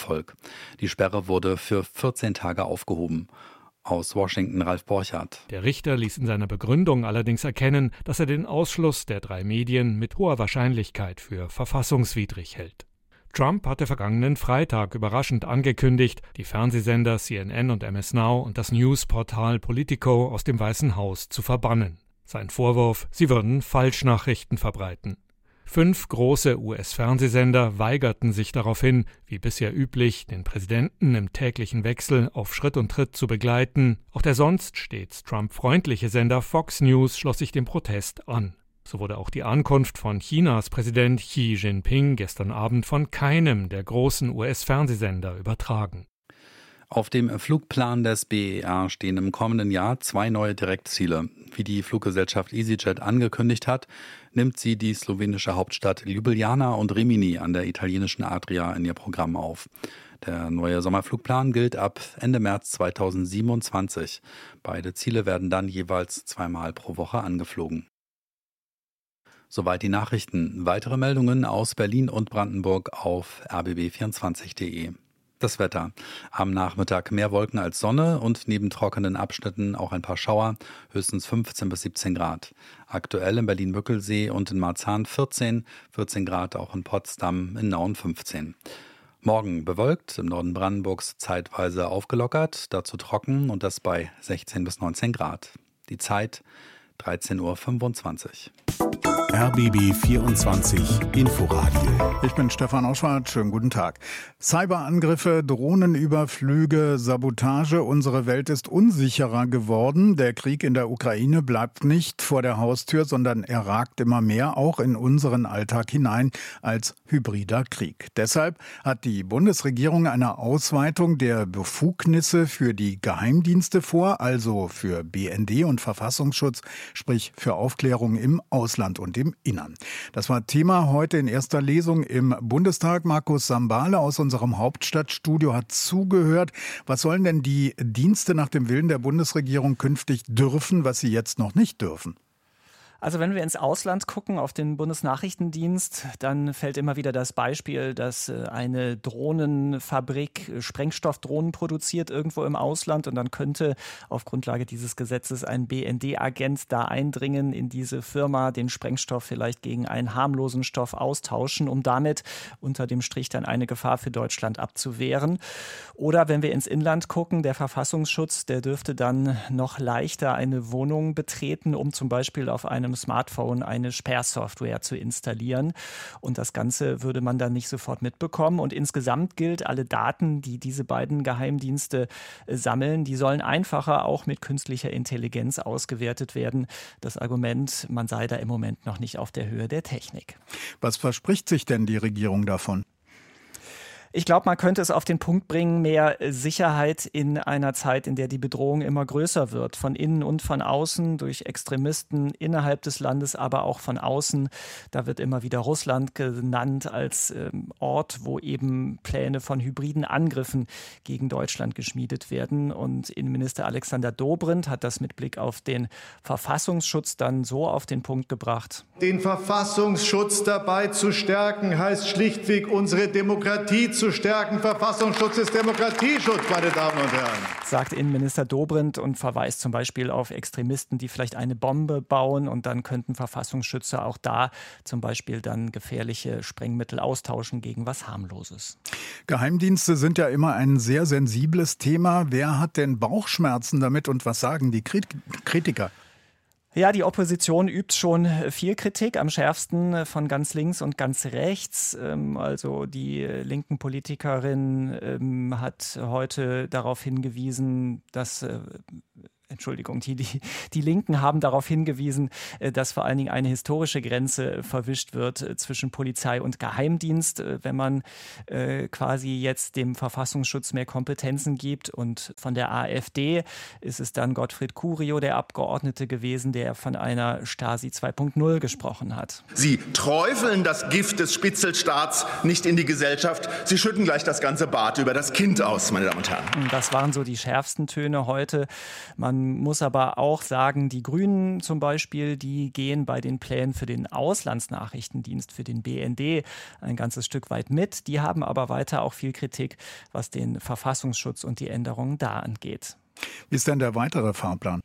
Die Sperre wurde für 14 Tage aufgehoben. Aus Washington Ralf Borchardt. Der Richter ließ in seiner Begründung allerdings erkennen, dass er den Ausschluss der 3 Medien mit hoher Wahrscheinlichkeit für verfassungswidrig hält. Trump hatte vergangenen Freitag überraschend angekündigt, die Fernsehsender CNN und MS Now und das Newsportal Politico aus dem Weißen Haus zu verbannen. Sein Vorwurf, sie würden Falschnachrichten verbreiten. 5 große US-Fernsehsender weigerten sich daraufhin, wie bisher üblich, den Präsidenten im täglichen Wechsel auf Schritt und Tritt zu begleiten. Auch der sonst stets Trump-freundliche Sender Fox News schloss sich dem Protest an. So wurde auch die Ankunft von Chinas Präsident Xi Jinping gestern Abend von keinem der großen US-Fernsehsender übertragen. Auf dem Flugplan des BER stehen im kommenden Jahr 2 neue Direktziele. Wie die Fluggesellschaft EasyJet angekündigt hat, nimmt sie die slowenische Hauptstadt Ljubljana und Rimini an der italienischen Adria in ihr Programm auf. Der neue Sommerflugplan gilt ab Ende März 2027. Beide Ziele werden dann jeweils 2-mal pro Woche angeflogen. Soweit die Nachrichten. Weitere Meldungen aus Berlin und Brandenburg auf rbb24.de. Das Wetter. Am Nachmittag mehr Wolken als Sonne und neben trockenen Abschnitten auch ein paar Schauer, höchstens 15 bis 17 Grad. Aktuell in Berlin-Mückelsee und in Marzahn 14 Grad, auch in Potsdam in Nauen 15. Morgen bewölkt, im Norden Brandenburgs zeitweise aufgelockert, dazu trocken und das bei 16 bis 19 Grad. Die Zeit 13:25 Uhr. RBB 24 Inforadio. Ich bin Stefan Oschwart, schönen guten Tag. Cyberangriffe, Drohnenüberflüge, Sabotage, unsere Welt ist unsicherer geworden. Der Krieg in der Ukraine bleibt nicht vor der Haustür, sondern er ragt immer mehr auch in unseren Alltag hinein als hybrider Krieg. Deshalb hat die Bundesregierung eine Ausweitung der Befugnisse für die Geheimdienste vor, also für BND und Verfassungsschutz, sprich für Aufklärung im Ausland und im Innern. Das war Thema heute in erster Lesung im Bundestag. Markus Sambale aus unserem Hauptstadtstudio hat zugehört. Was sollen denn die Dienste nach dem Willen der Bundesregierung künftig dürfen, was sie jetzt noch nicht dürfen? Also wenn wir ins Ausland gucken, auf den Bundesnachrichtendienst, dann fällt immer wieder das Beispiel, dass eine Drohnenfabrik Sprengstoffdrohnen produziert irgendwo im Ausland und dann könnte auf Grundlage dieses Gesetzes ein BND-Agent da eindringen in diese Firma, den Sprengstoff vielleicht gegen einen harmlosen Stoff austauschen, um damit unter dem Strich dann eine Gefahr für Deutschland abzuwehren. Oder wenn wir ins Inland gucken, der Verfassungsschutz, der dürfte dann noch leichter eine Wohnung betreten, um zum Beispiel auf einem Smartphone eine Sperrsoftware zu installieren. Und das Ganze würde man dann nicht sofort mitbekommen. Und insgesamt gilt, alle Daten, die diese beiden Geheimdienste sammeln, die sollen einfacher auch mit künstlicher Intelligenz ausgewertet werden. Das Argument, man sei da im Moment noch nicht auf der Höhe der Technik. Was verspricht sich denn die Regierung davon? Ich glaube, man könnte es auf den Punkt bringen, mehr Sicherheit in einer Zeit, in der die Bedrohung immer größer wird. Von innen und von außen, durch Extremisten innerhalb des Landes, aber auch von außen. Da wird immer wieder Russland genannt als Ort, wo eben Pläne von hybriden Angriffen gegen Deutschland geschmiedet werden. Und Innenminister Alexander Dobrindt hat das mit Blick auf den Verfassungsschutz dann so auf den Punkt gebracht. Den Verfassungsschutz dabei zu stärken, heißt schlichtweg, unsere Demokratie zu stärken. Verfassungsschutz ist Demokratieschutz, meine Damen und Herren. Sagt Innenminister Dobrindt und verweist zum Beispiel auf Extremisten, die vielleicht eine Bombe bauen, und dann könnten Verfassungsschützer auch da zum Beispiel dann gefährliche Sprengmittel austauschen gegen was Harmloses. Geheimdienste sind ja immer ein sehr sensibles Thema. Wer hat denn Bauchschmerzen damit und was sagen die Kritiker? Ja, die Opposition übt schon viel Kritik, am schärfsten von ganz links und ganz rechts. Also die linken Politikerin hat heute darauf hingewiesen, dass die Linken haben darauf hingewiesen, dass vor allen Dingen eine historische Grenze verwischt wird zwischen Polizei und Geheimdienst, wenn man quasi jetzt dem Verfassungsschutz mehr Kompetenzen gibt. Und von der AfD ist es dann Gottfried Curio, der Abgeordnete gewesen, der von einer Stasi 2.0 gesprochen hat. Sie träufeln das Gift des Spitzelstaats nicht in die Gesellschaft. Sie schütten gleich das ganze Bad über das Kind aus, meine Damen und Herren. Das waren so die schärfsten Töne heute. Man muss aber auch sagen, die Grünen zum Beispiel, die gehen bei den Plänen für den Auslandsnachrichtendienst, für den BND, ein ganzes Stück weit mit. Die haben aber weiter auch viel Kritik, was den Verfassungsschutz und die Änderungen da angeht. Wie ist denn der weitere Fahrplan?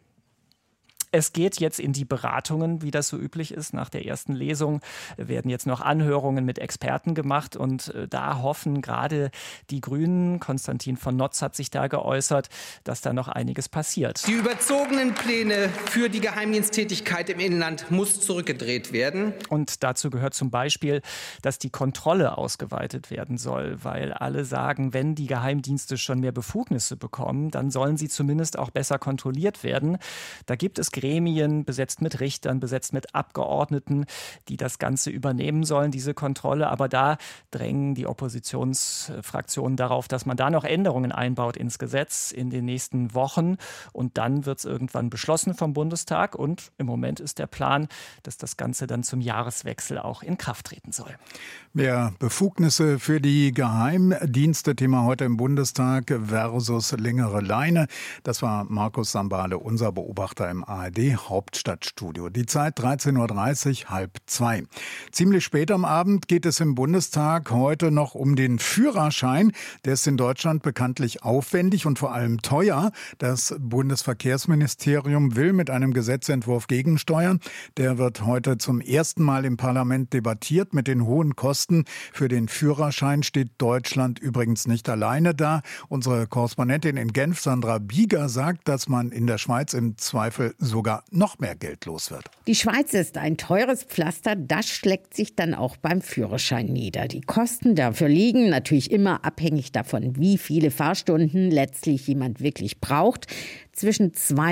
Es geht jetzt in die Beratungen, wie das so üblich ist. Nach der ersten Lesung werden jetzt noch Anhörungen mit Experten gemacht. Und da hoffen gerade die Grünen, Konstantin von Notz hat sich da geäußert, dass da noch einiges passiert. Die überzogenen Pläne für die Geheimdiensttätigkeit im Inland muss zurückgedreht werden. Und dazu gehört zum Beispiel, dass die Kontrolle ausgeweitet werden soll. Weil alle sagen, wenn die Geheimdienste schon mehr Befugnisse bekommen, dann sollen sie zumindest auch besser kontrolliert werden. Da gibt es Gremien, besetzt mit Richtern, besetzt mit Abgeordneten, die das Ganze übernehmen sollen, diese Kontrolle. Aber da drängen die Oppositionsfraktionen darauf, dass man da noch Änderungen einbaut ins Gesetz in den nächsten Wochen. Und dann wird es irgendwann beschlossen vom Bundestag. Und im Moment ist der Plan, dass das Ganze dann zum Jahreswechsel auch in Kraft treten soll. Mehr Befugnisse für die Geheimdienste, Thema heute im Bundestag versus längere Leine. Das war Markus Sambale, unser Beobachter im ARD-Hauptstadtstudio. Die Zeit 13.30 Uhr, 13:30. Ziemlich spät am Abend geht es im Bundestag heute noch um den Führerschein. Der ist in Deutschland bekanntlich aufwendig und vor allem teuer. Das Bundesverkehrsministerium will mit einem Gesetzentwurf gegensteuern. Der wird heute zum ersten Mal im Parlament debattiert. Mit den hohen Kosten für den Führerschein steht Deutschland übrigens nicht alleine da. Unsere Korrespondentin in Genf, Sandra Bieger, sagt, dass man in der Schweiz im Zweifel sogar noch mehr Geld los wird. Die Schweiz ist ein teures Pflaster, das schlägt sich dann auch beim Führerschein nieder. Die Kosten dafür liegen natürlich immer abhängig davon, wie viele Fahrstunden letztlich jemand wirklich braucht, zwischen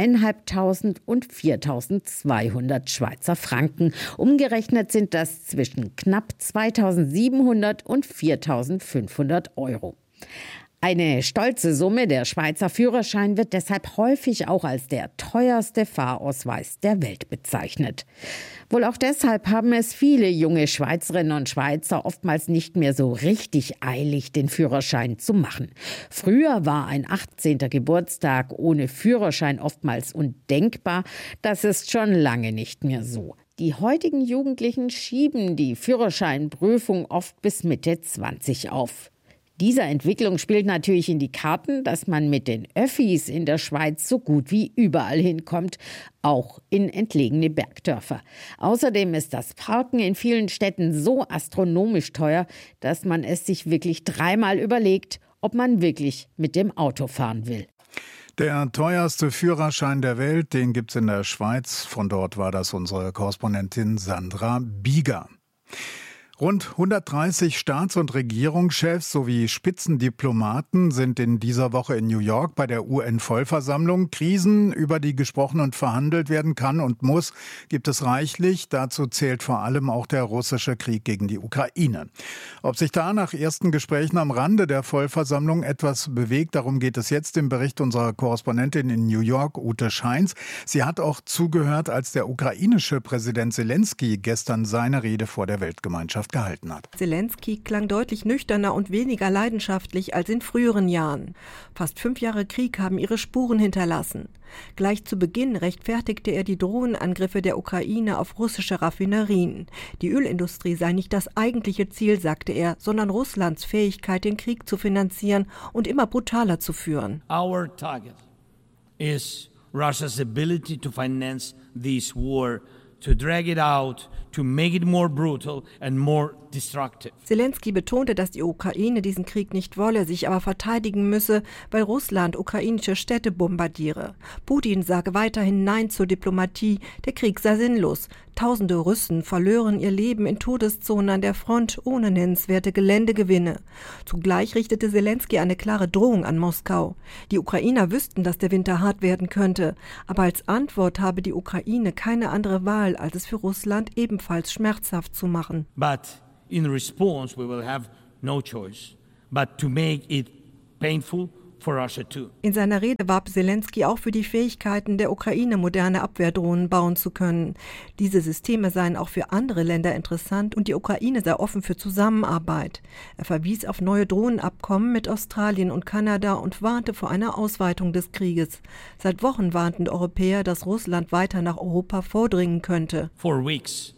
2.500 und 4.200 Schweizer Franken. Umgerechnet sind das zwischen knapp 2.700 und 4.500 Euro. Eine stolze Summe. Der Schweizer Führerschein wird deshalb häufig auch als der teuerste Fahrausweis der Welt bezeichnet. Wohl auch deshalb haben es viele junge Schweizerinnen und Schweizer oftmals nicht mehr so richtig eilig, den Führerschein zu machen. Früher war ein 18. Geburtstag ohne Führerschein oftmals undenkbar. Das ist schon lange nicht mehr so. Die heutigen Jugendlichen schieben die Führerscheinprüfung oft bis Mitte 20 auf. Dieser Entwicklung spielt natürlich in die Karten, dass man mit den Öffis in der Schweiz so gut wie überall hinkommt, auch in entlegene Bergdörfer. Außerdem ist das Parken in vielen Städten so astronomisch teuer, dass man es sich wirklich dreimal überlegt, ob man wirklich mit dem Auto fahren will. Der teuerste Führerschein der Welt, den gibt's in der Schweiz. Von dort war das unsere Korrespondentin Sandra Bieger. Rund 130 Staats- und Regierungschefs sowie Spitzendiplomaten sind in dieser Woche in New York bei der UN-Vollversammlung. Krisen, über die gesprochen und verhandelt werden kann und muss, gibt es reichlich. Dazu zählt vor allem auch der russische Krieg gegen die Ukraine. Ob sich da nach ersten Gesprächen am Rande der Vollversammlung etwas bewegt, darum geht es jetzt im Bericht unserer Korrespondentin in New York, Ute Scheins. Sie hat auch zugehört, als der ukrainische Präsident Selenskyj gestern seine Rede vor der Weltgemeinschaft gehalten hat. Selenskyj klang deutlich nüchterner und weniger leidenschaftlich als in früheren Jahren. Fast 5 Jahre Krieg haben ihre Spuren hinterlassen. Gleich zu Beginn rechtfertigte er die Drohnenangriffe der Ukraine auf russische Raffinerien. Die Ölindustrie sei nicht das eigentliche Ziel, sagte er, sondern Russlands Fähigkeit, den Krieg zu finanzieren und immer brutaler zu führen. Our target is Russia's ability to finance this war, to drag it out, to make it more brutal and more destructive. Selenskyj betonte, dass die Ukraine diesen Krieg nicht wolle, sich aber verteidigen müsse, weil Russland ukrainische Städte bombardiere. Putin sage weiterhin Nein zur Diplomatie, der Krieg sei sinnlos. Tausende Russen verlören ihr Leben in Todeszonen an der Front ohne nennenswerte Geländegewinne. Zugleich richtete Selenskyj eine klare Drohung an Moskau. Die Ukrainer wüssten, dass der Winter hart werden könnte, aber als Antwort habe die Ukraine keine andere Wahl, als es für Russland ebenfalls schmerzhaft zu machen. But in response we will have no choice but to make it painful for Russia too. In seiner Rede warb Selenskyj auch für die Fähigkeiten der Ukraine, moderne Abwehrdrohnen bauen zu können. Diese Systeme seien auch für andere Länder interessant und die Ukraine sei offen für Zusammenarbeit. Er verwies auf neue Drohnenabkommen mit Australien und Kanada und warnte vor einer Ausweitung des Krieges. Seit Wochen warnten Europäer, dass Russland weiter nach Europa vordringen könnte. For weeks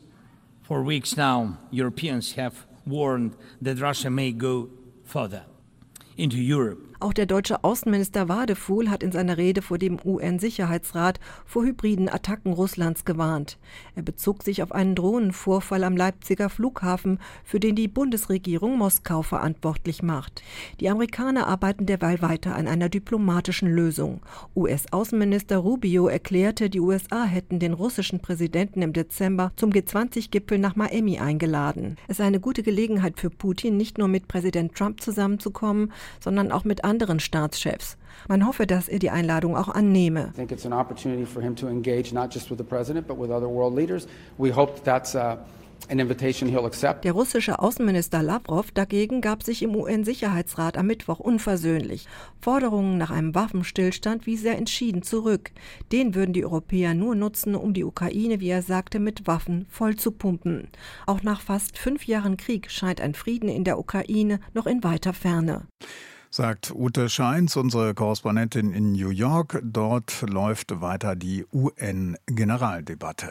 now, Europeans have warned that Russia may go further into Europe. Auch der deutsche Außenminister Wadefuhl hat in seiner Rede vor dem UN-Sicherheitsrat vor hybriden Attacken Russlands gewarnt. Er bezog sich auf einen Drohnenvorfall am Leipziger Flughafen, für den die Bundesregierung Moskau verantwortlich macht. Die Amerikaner arbeiten derweil weiter an einer diplomatischen Lösung. US-Außenminister Rubio erklärte, die USA hätten den russischen Präsidenten im Dezember zum G20-Gipfel nach Miami eingeladen. Es sei eine gute Gelegenheit für Putin, nicht nur mit Präsident Trump zusammenzukommen, sondern auch mit anderen Staatschefs. Man hoffe, dass er die Einladung auch annehme. I think it's an opportunity for him to engage not just with the president but with other world leaders. We hope that's an invitation he'll accept. Der russische Außenminister Lavrov dagegen gab sich im UN-Sicherheitsrat am Mittwoch unversöhnlich. Forderungen nach einem Waffenstillstand wies er entschieden zurück. Den würden die Europäer nur nutzen, um die Ukraine, wie er sagte, mit Waffen voll zu pumpen. Auch nach fast 5 Jahren Krieg scheint ein Frieden in der Ukraine noch in weiter Ferne. Sagt Ute Scheins, unsere Korrespondentin in New York. Dort läuft weiter die UN-Generaldebatte.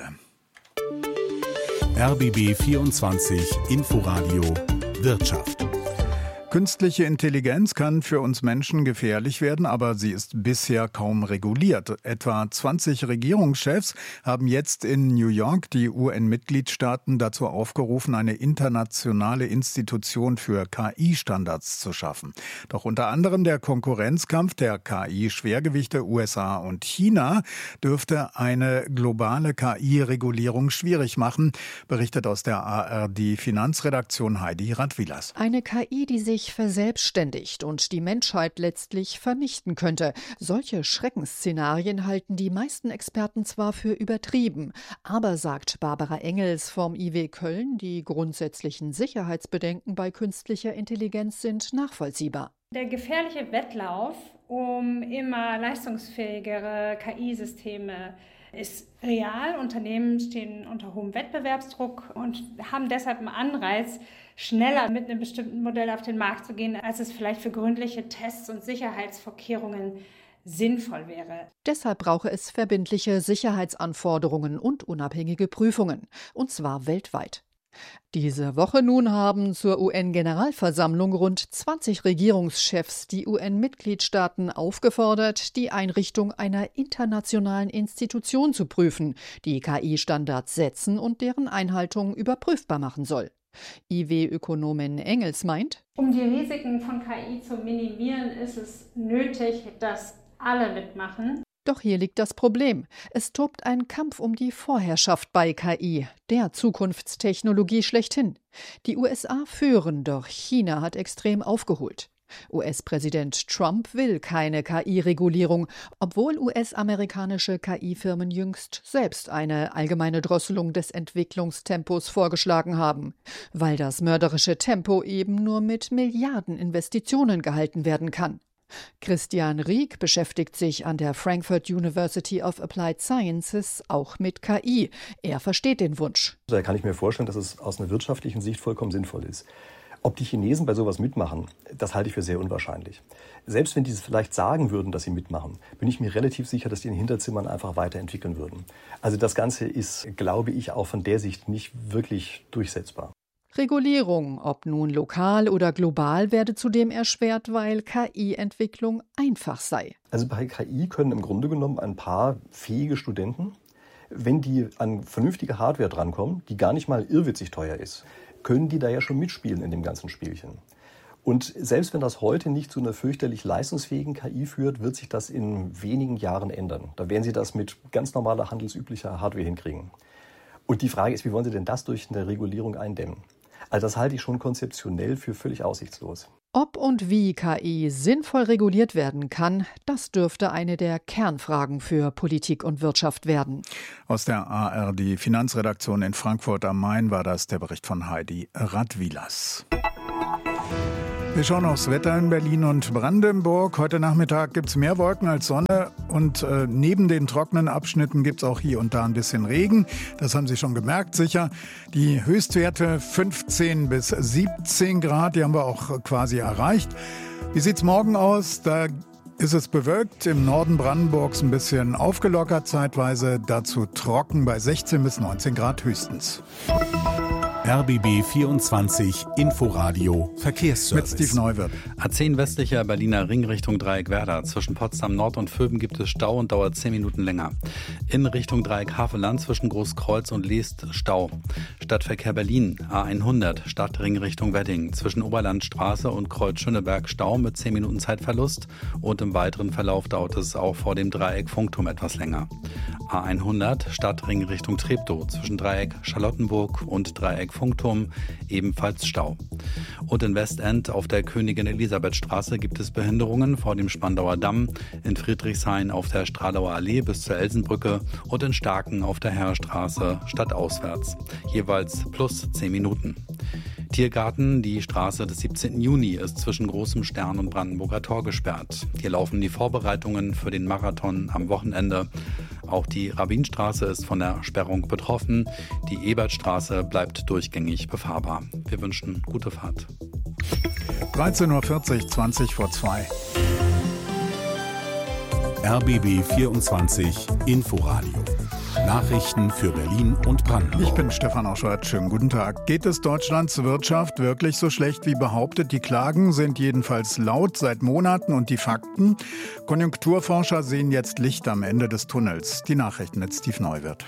RBB 24 Inforadio Wirtschaft. Künstliche Intelligenz kann für uns Menschen gefährlich werden, aber sie ist bisher kaum reguliert. Etwa 20 Regierungschefs haben jetzt in New York die UN-Mitgliedstaaten dazu aufgerufen, eine internationale Institution für KI-Standards zu schaffen. Doch unter anderem der Konkurrenzkampf der KI-Schwergewichte USA und China dürfte eine globale KI-Regulierung schwierig machen, berichtet aus der ARD-Finanzredaktion Heidi Radwilas. Eine KI, die sich verselbstständigt und die Menschheit letztlich vernichten könnte. Solche Schreckensszenarien halten die meisten Experten zwar für übertrieben, aber, sagt Barbara Engels vom IW Köln, die grundsätzlichen Sicherheitsbedenken bei künstlicher Intelligenz sind nachvollziehbar. Der gefährliche Wettlauf um immer leistungsfähigere KI-Systeme ist real. Unternehmen stehen unter hohem Wettbewerbsdruck und haben deshalb einen Anreiz, schneller mit einem bestimmten Modell auf den Markt zu gehen, als es vielleicht für gründliche Tests und Sicherheitsvorkehrungen sinnvoll wäre. Deshalb brauche es verbindliche Sicherheitsanforderungen und unabhängige Prüfungen, und zwar weltweit. Diese Woche nun haben zur UN-Generalversammlung rund 20 Regierungschefs die UN-Mitgliedstaaten aufgefordert, die Einrichtung einer internationalen Institution zu prüfen, die KI-Standards setzen und deren Einhaltung überprüfbar machen soll. IW-Ökonomin Engels meint: Um die Risiken von KI zu minimieren, ist es nötig, dass alle mitmachen. Doch hier liegt das Problem. Es tobt ein Kampf um die Vorherrschaft bei KI, der Zukunftstechnologie schlechthin. Die USA führen, doch China hat extrem aufgeholt. US-Präsident Trump will keine KI-Regulierung, obwohl US-amerikanische KI-Firmen jüngst selbst eine allgemeine Drosselung des Entwicklungstempos vorgeschlagen haben, weil das mörderische Tempo eben nur mit Milliardeninvestitionen gehalten werden kann. Christian Rieck beschäftigt sich an der Frankfurt University of Applied Sciences auch mit KI. Er versteht den Wunsch. Da kann ich mir vorstellen, dass es aus einer wirtschaftlichen Sicht vollkommen sinnvoll ist. Ob die Chinesen bei sowas mitmachen, das halte ich für sehr unwahrscheinlich. Selbst wenn die es vielleicht sagen würden, dass sie mitmachen, bin ich mir relativ sicher, dass die in den Hinterzimmern einfach weiterentwickeln würden. Also das Ganze ist, glaube ich, auch von der Sicht nicht wirklich durchsetzbar. Regulierung, ob nun lokal oder global, werde zudem erschwert, weil KI-Entwicklung einfach sei. Also bei KI können im Grunde genommen ein paar fähige Studenten, wenn die an vernünftige Hardware drankommen, die gar nicht mal irrwitzig teuer ist, können die da ja schon mitspielen in dem ganzen Spielchen. Und selbst wenn das heute nicht zu einer fürchterlich leistungsfähigen KI führt, wird sich das in wenigen Jahren ändern. Da werden sie das mit ganz normaler, handelsüblicher Hardware hinkriegen. Und die Frage ist, wie wollen sie denn das durch eine Regulierung eindämmen? Also das halte ich schon konzeptionell für völlig aussichtslos. Ob und wie KI sinnvoll reguliert werden kann, das dürfte eine der Kernfragen für Politik und Wirtschaft werden. Aus der ARD Finanzredaktion in Frankfurt am Main war das der Bericht von Heidi Radwilas. Wir schauen aufs Wetter in Berlin und Brandenburg. Heute Nachmittag gibt es mehr Wolken als Sonne und neben den trockenen Abschnitten gibt es auch hier und da ein bisschen Regen. Das haben Sie schon gemerkt, sicher. Die Höchstwerte 15 bis 17 Grad, die haben wir auch quasi erreicht. Wie sieht es morgen aus? Da ist es bewölkt, im Norden Brandenburgs ein bisschen aufgelockert zeitweise, dazu trocken bei 16 bis 19 Grad höchstens. RBB 24 Inforadio Verkehrsservice. Mit Steve Neuwirth. A10 westlicher Berliner Ring Richtung Dreieck Werder. Zwischen Potsdam Nord und Vöben gibt es Stau und dauert 10 Minuten länger. In Richtung Dreieck Havelland zwischen Großkreuz und Leest Stau. Stadtverkehr Berlin A100 Stadtring Richtung Wedding. Zwischen Oberlandstraße und Kreuz Schöneberg Stau mit 10 Minuten Zeitverlust. Und im weiteren Verlauf dauert es auch vor dem Dreieck Funkturm etwas länger. A100 Stadtring Richtung Treptow. Zwischen Dreieck Charlottenburg und Dreieck Funkturm ebenfalls Stau. Und in Westend auf der Königin-Elisabeth-Straße gibt es Behinderungen vor dem Spandauer Damm, in Friedrichshain auf der Stralauer Allee bis zur Elsenbrücke und in Starken auf der Herrstraße stadtauswärts. Jeweils plus 10 Minuten. Tiergarten, die Straße des 17. Juni ist zwischen Großem Stern und Brandenburger Tor gesperrt. Hier laufen die Vorbereitungen für den Marathon am Wochenende. Auch die Rabbinstraße ist von der Sperrung betroffen. Die Ebertstraße bleibt durchgängig befahrbar. Wir wünschen gute Fahrt. 13.40 Uhr, 20 vor 2. RBB 24 Inforadio. Nachrichten für Berlin und Brandenburg. Ich bin Stefan Oschwart. Schönen guten Tag. Geht es Deutschlands Wirtschaft wirklich so schlecht wie behauptet? Die Klagen sind jedenfalls laut seit Monaten und die Fakten? Konjunkturforscher sehen jetzt Licht am Ende des Tunnels. Die Nachrichten mit Steve Neuwirth.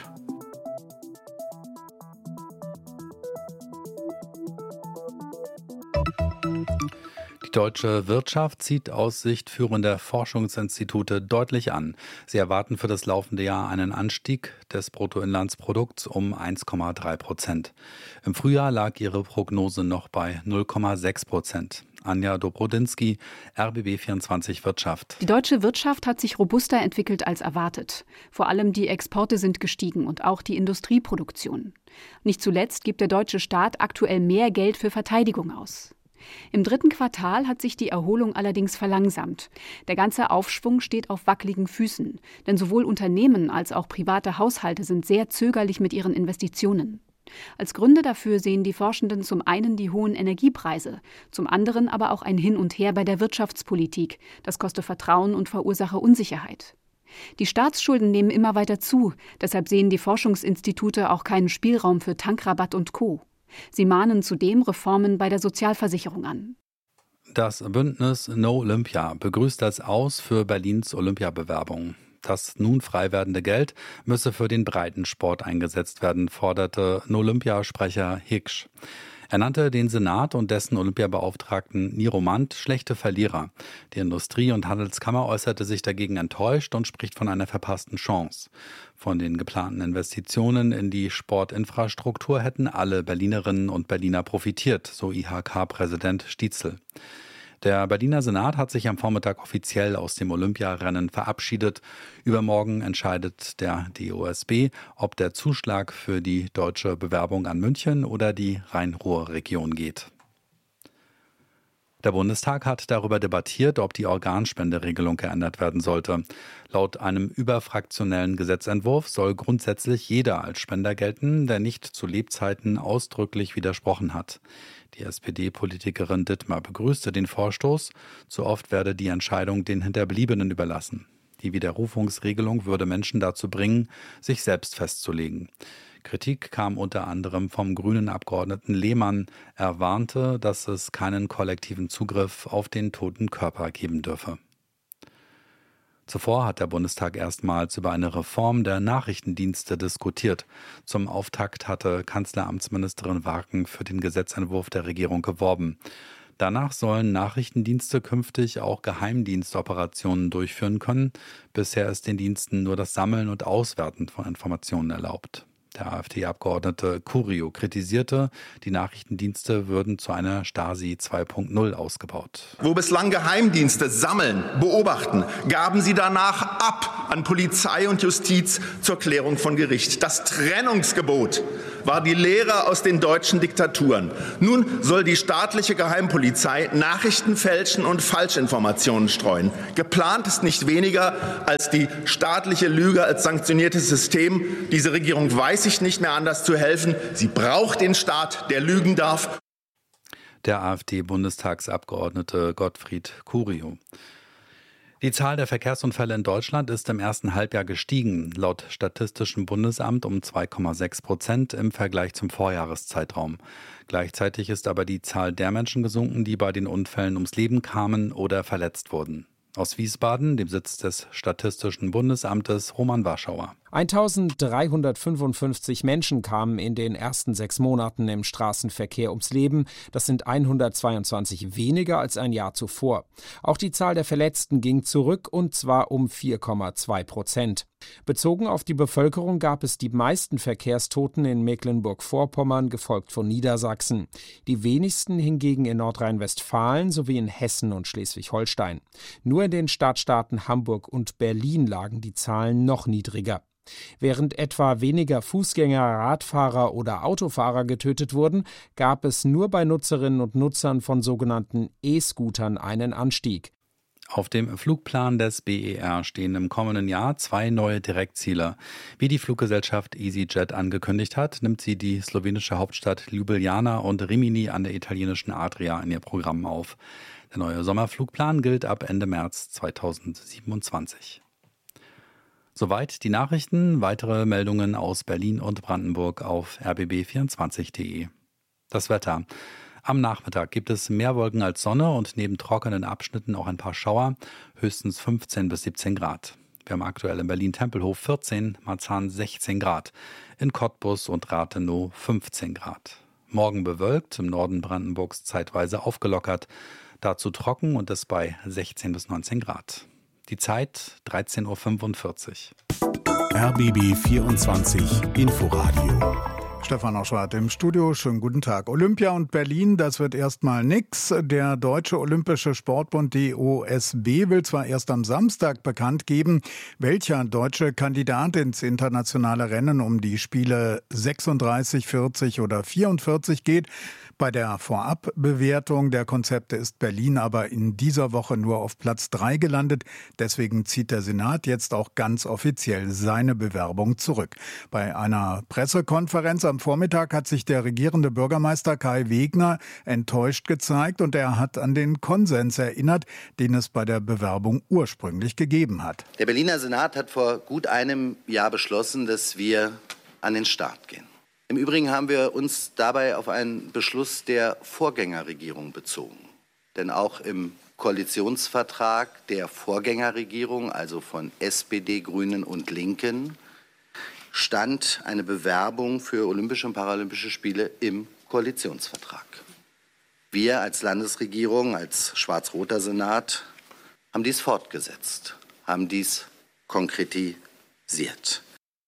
Die deutsche Wirtschaft zieht aus Sicht führender Forschungsinstitute deutlich an. Sie erwarten für das laufende Jahr einen Anstieg des Bruttoinlandsprodukts um 1,3%. Im Frühjahr lag ihre Prognose noch bei 0,6%. Anja Dobrodinsky, RBB 24 Wirtschaft. Die deutsche Wirtschaft hat sich robuster entwickelt als erwartet. Vor allem die Exporte sind gestiegen und auch die Industrieproduktion. Nicht zuletzt gibt der deutsche Staat aktuell mehr Geld für Verteidigung aus. Im dritten Quartal hat sich die Erholung allerdings verlangsamt. Der ganze Aufschwung steht auf wackeligen Füßen, denn sowohl Unternehmen als auch private Haushalte sind sehr zögerlich mit ihren Investitionen. Als Gründe dafür sehen die Forschenden zum einen die hohen Energiepreise, zum anderen aber auch ein Hin und Her bei der Wirtschaftspolitik. Das koste Vertrauen und verursache Unsicherheit. Die Staatsschulden nehmen immer weiter zu, deshalb sehen die Forschungsinstitute auch keinen Spielraum für Tankrabatt und Co. Sie mahnen zudem Reformen bei der Sozialversicherung an. Das Bündnis No Olympia begrüßt das Aus für Berlins Olympiabewerbung. Das nun frei werdende Geld müsse für den Breitensport eingesetzt werden, forderte No Olympia-Sprecher Hiksch. Er nannte den Senat und dessen Olympiabeauftragten Niromant schlechte Verlierer. Die Industrie- und Handelskammer äußerte sich dagegen enttäuscht und spricht von einer verpassten Chance. Von den geplanten Investitionen in die Sportinfrastruktur hätten alle Berlinerinnen und Berliner profitiert, so IHK-Präsident Stietzel. Der Berliner Senat hat sich am Vormittag offiziell aus dem Olympiarennen verabschiedet. Übermorgen entscheidet der DOSB, ob der Zuschlag für die deutsche Bewerbung an München oder die Rhein-Ruhr-Region geht. Der Bundestag hat darüber debattiert, ob die Organspenderegelung geändert werden sollte. Laut einem überfraktionellen Gesetzentwurf soll grundsätzlich jeder als Spender gelten, der nicht zu Lebzeiten ausdrücklich widersprochen hat. Die SPD-Politikerin Dittmar begrüßte den Vorstoß. Zu oft werde die Entscheidung den Hinterbliebenen überlassen. Die Widerrufungsregelung würde Menschen dazu bringen, sich selbst festzulegen. Kritik kam unter anderem vom grünen Abgeordneten Lehmann. Er warnte, dass es keinen kollektiven Zugriff auf den toten Körper geben dürfe. Zuvor hat der Bundestag erstmals über eine Reform der Nachrichtendienste diskutiert. Zum Auftakt hatte Kanzleramtsministerin Warken für den Gesetzentwurf der Regierung geworben. Danach sollen Nachrichtendienste künftig auch Geheimdienstoperationen durchführen können. Bisher ist den Diensten nur das Sammeln und Auswerten von Informationen erlaubt. Der AfD-Abgeordnete Curio kritisierte, die Nachrichtendienste würden zu einer Stasi 2.0 ausgebaut. Wo bislang Geheimdienste sammeln, beobachten, gaben sie danach ab an Polizei und Justiz zur Klärung von Gericht. Das Trennungsgebot war die Lehre aus den deutschen Diktaturen. Nun soll die staatliche Geheimpolizei Nachrichten fälschen und Falschinformationen streuen. Geplant ist nicht weniger als die staatliche Lüge als sanktioniertes System. Diese Regierung weiß sich nicht mehr anders zu helfen. Sie braucht den Staat, der lügen darf. Der AfD-Bundestagsabgeordnete Gottfried Curio. Die Zahl der Verkehrsunfälle in Deutschland ist im ersten Halbjahr gestiegen, laut Statistischem Bundesamt um 2,6% im Vergleich zum Vorjahreszeitraum. Gleichzeitig ist aber die Zahl der Menschen gesunken, die bei den Unfällen ums Leben kamen oder verletzt wurden. Aus Wiesbaden, dem Sitz des Statistischen Bundesamtes, Roman Warschauer. 1355 Menschen kamen in den ersten 6 Monaten im Straßenverkehr ums Leben. Das sind 122 weniger als ein Jahr zuvor. Auch die Zahl der Verletzten ging zurück, und zwar um 4,2%. Bezogen auf die Bevölkerung gab es die meisten Verkehrstoten in Mecklenburg-Vorpommern, gefolgt von Niedersachsen. Die wenigsten hingegen in Nordrhein-Westfalen sowie in Hessen und Schleswig-Holstein. Nur in den Stadtstaaten Hamburg und Berlin lagen die Zahlen noch niedriger. Während etwa weniger Fußgänger, Radfahrer oder Autofahrer getötet wurden, gab es nur bei Nutzerinnen und Nutzern von sogenannten E-Scootern einen Anstieg. Auf dem Flugplan des BER stehen im kommenden Jahr 2 neue Direktziele. Wie die Fluggesellschaft EasyJet angekündigt hat, nimmt sie die slowenische Hauptstadt Ljubljana und Rimini an der italienischen Adria in ihr Programm auf. Der neue Sommerflugplan gilt ab Ende März 2027. Soweit die Nachrichten. Weitere Meldungen aus Berlin und Brandenburg auf rbb24.de. Das Wetter. Am Nachmittag gibt es mehr Wolken als Sonne und neben trockenen Abschnitten auch ein paar Schauer, höchstens 15 bis 17 Grad. Wir haben aktuell in Berlin-Tempelhof 14, Marzahn 16 Grad, in Cottbus und Rathenow 15 Grad. Morgen bewölkt, im Norden Brandenburgs zeitweise aufgelockert, dazu trocken und es bei 16 bis 19 Grad. Die Zeit 13.45 Uhr. RBB 24 Inforadio. Stefan Oschwart im Studio. Schönen guten Tag. Olympia und Berlin, das wird erstmal nix. Der Deutsche Olympische Sportbund DOSB will zwar erst am Samstag bekannt geben, welcher deutsche Kandidat ins internationale Rennen um die Spiele 36, 40 oder 44 geht. Bei der Vorabbewertung der Konzepte ist Berlin aber in dieser Woche nur auf Platz 3 gelandet. Deswegen zieht der Senat jetzt auch ganz offiziell seine Bewerbung zurück. Bei einer Pressekonferenz am Vormittag hat sich der regierende Bürgermeister Kai Wegner enttäuscht gezeigt und er hat an den Konsens erinnert, den es bei der Bewerbung ursprünglich gegeben hat. Der Berliner Senat hat vor gut einem Jahr beschlossen, dass wir an den Start gehen. Im Übrigen haben wir uns dabei auf einen Beschluss der Vorgängerregierung bezogen. Denn auch im Koalitionsvertrag der Vorgängerregierung, also von SPD, Grünen und Linken, stand eine Bewerbung für Olympische und Paralympische Spiele im Koalitionsvertrag. Wir als Landesregierung, als schwarz-roter Senat haben dies fortgesetzt, haben dies konkretisiert.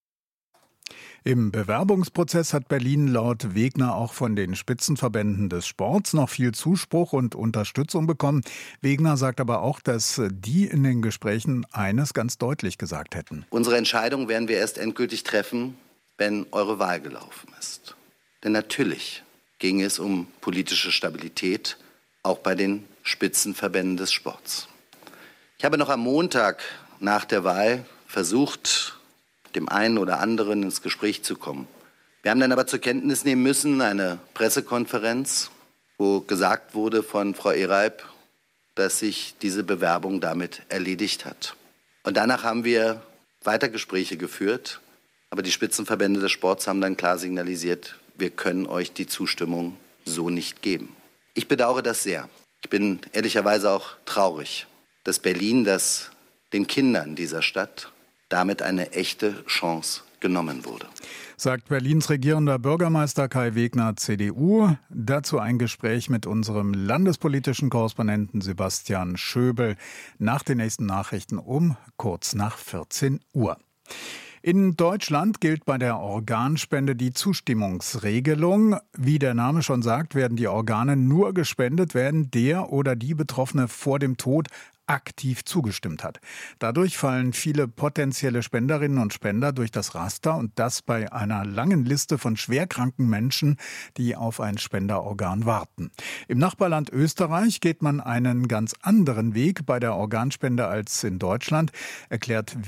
Im Bewerbungsprozess hat Berlin laut Wegner auch von den Spitzenverbänden des Sports noch viel Zuspruch und Unterstützung bekommen. Wegner sagt aber auch, dass die in den Gesprächen eines ganz deutlich gesagt hätten. Unsere Entscheidung werden wir erst endgültig treffen, wenn eure Wahl gelaufen ist. Denn natürlich ging es um politische Stabilität, auch bei den Spitzenverbänden des Sports. Ich habe noch am Montag nach der Wahl versucht, dem einen oder anderen ins Gespräch zu kommen. Wir haben dann aber zur Kenntnis nehmen müssen, eine Pressekonferenz, wo gesagt wurde von Frau Ereib, dass sich diese Bewerbung damit erledigt hat. Und danach haben wir weiter Gespräche geführt, aber die Spitzenverbände des Sports haben dann klar signalisiert, wir können euch die Zustimmung so nicht geben. Ich bedauere das sehr. Ich bin ehrlicherweise auch traurig, dass Berlin, dass den Kindern dieser Stadt damit eine echte Chance genommen wurde. Sagt Berlins regierender Bürgermeister Kai Wegner, CDU. Dazu ein Gespräch mit unserem landespolitischen Korrespondenten Sebastian Schöbel nach den nächsten Nachrichten um kurz nach 14 Uhr. In Deutschland gilt bei der Organspende die Zustimmungsregelung. Wie der Name schon sagt, werden die Organe nur gespendet, wenn der oder die Betroffene vor dem Tod aktiv zugestimmt hat. Dadurch fallen viele potenzielle Spenderinnen und Spender durch das Raster und das bei einer langen Liste von schwerkranken Menschen, die auf ein Spenderorgan warten. Im Nachbarland Österreich geht man einen ganz anderen Weg bei der Organspende als in Deutschland, erklärt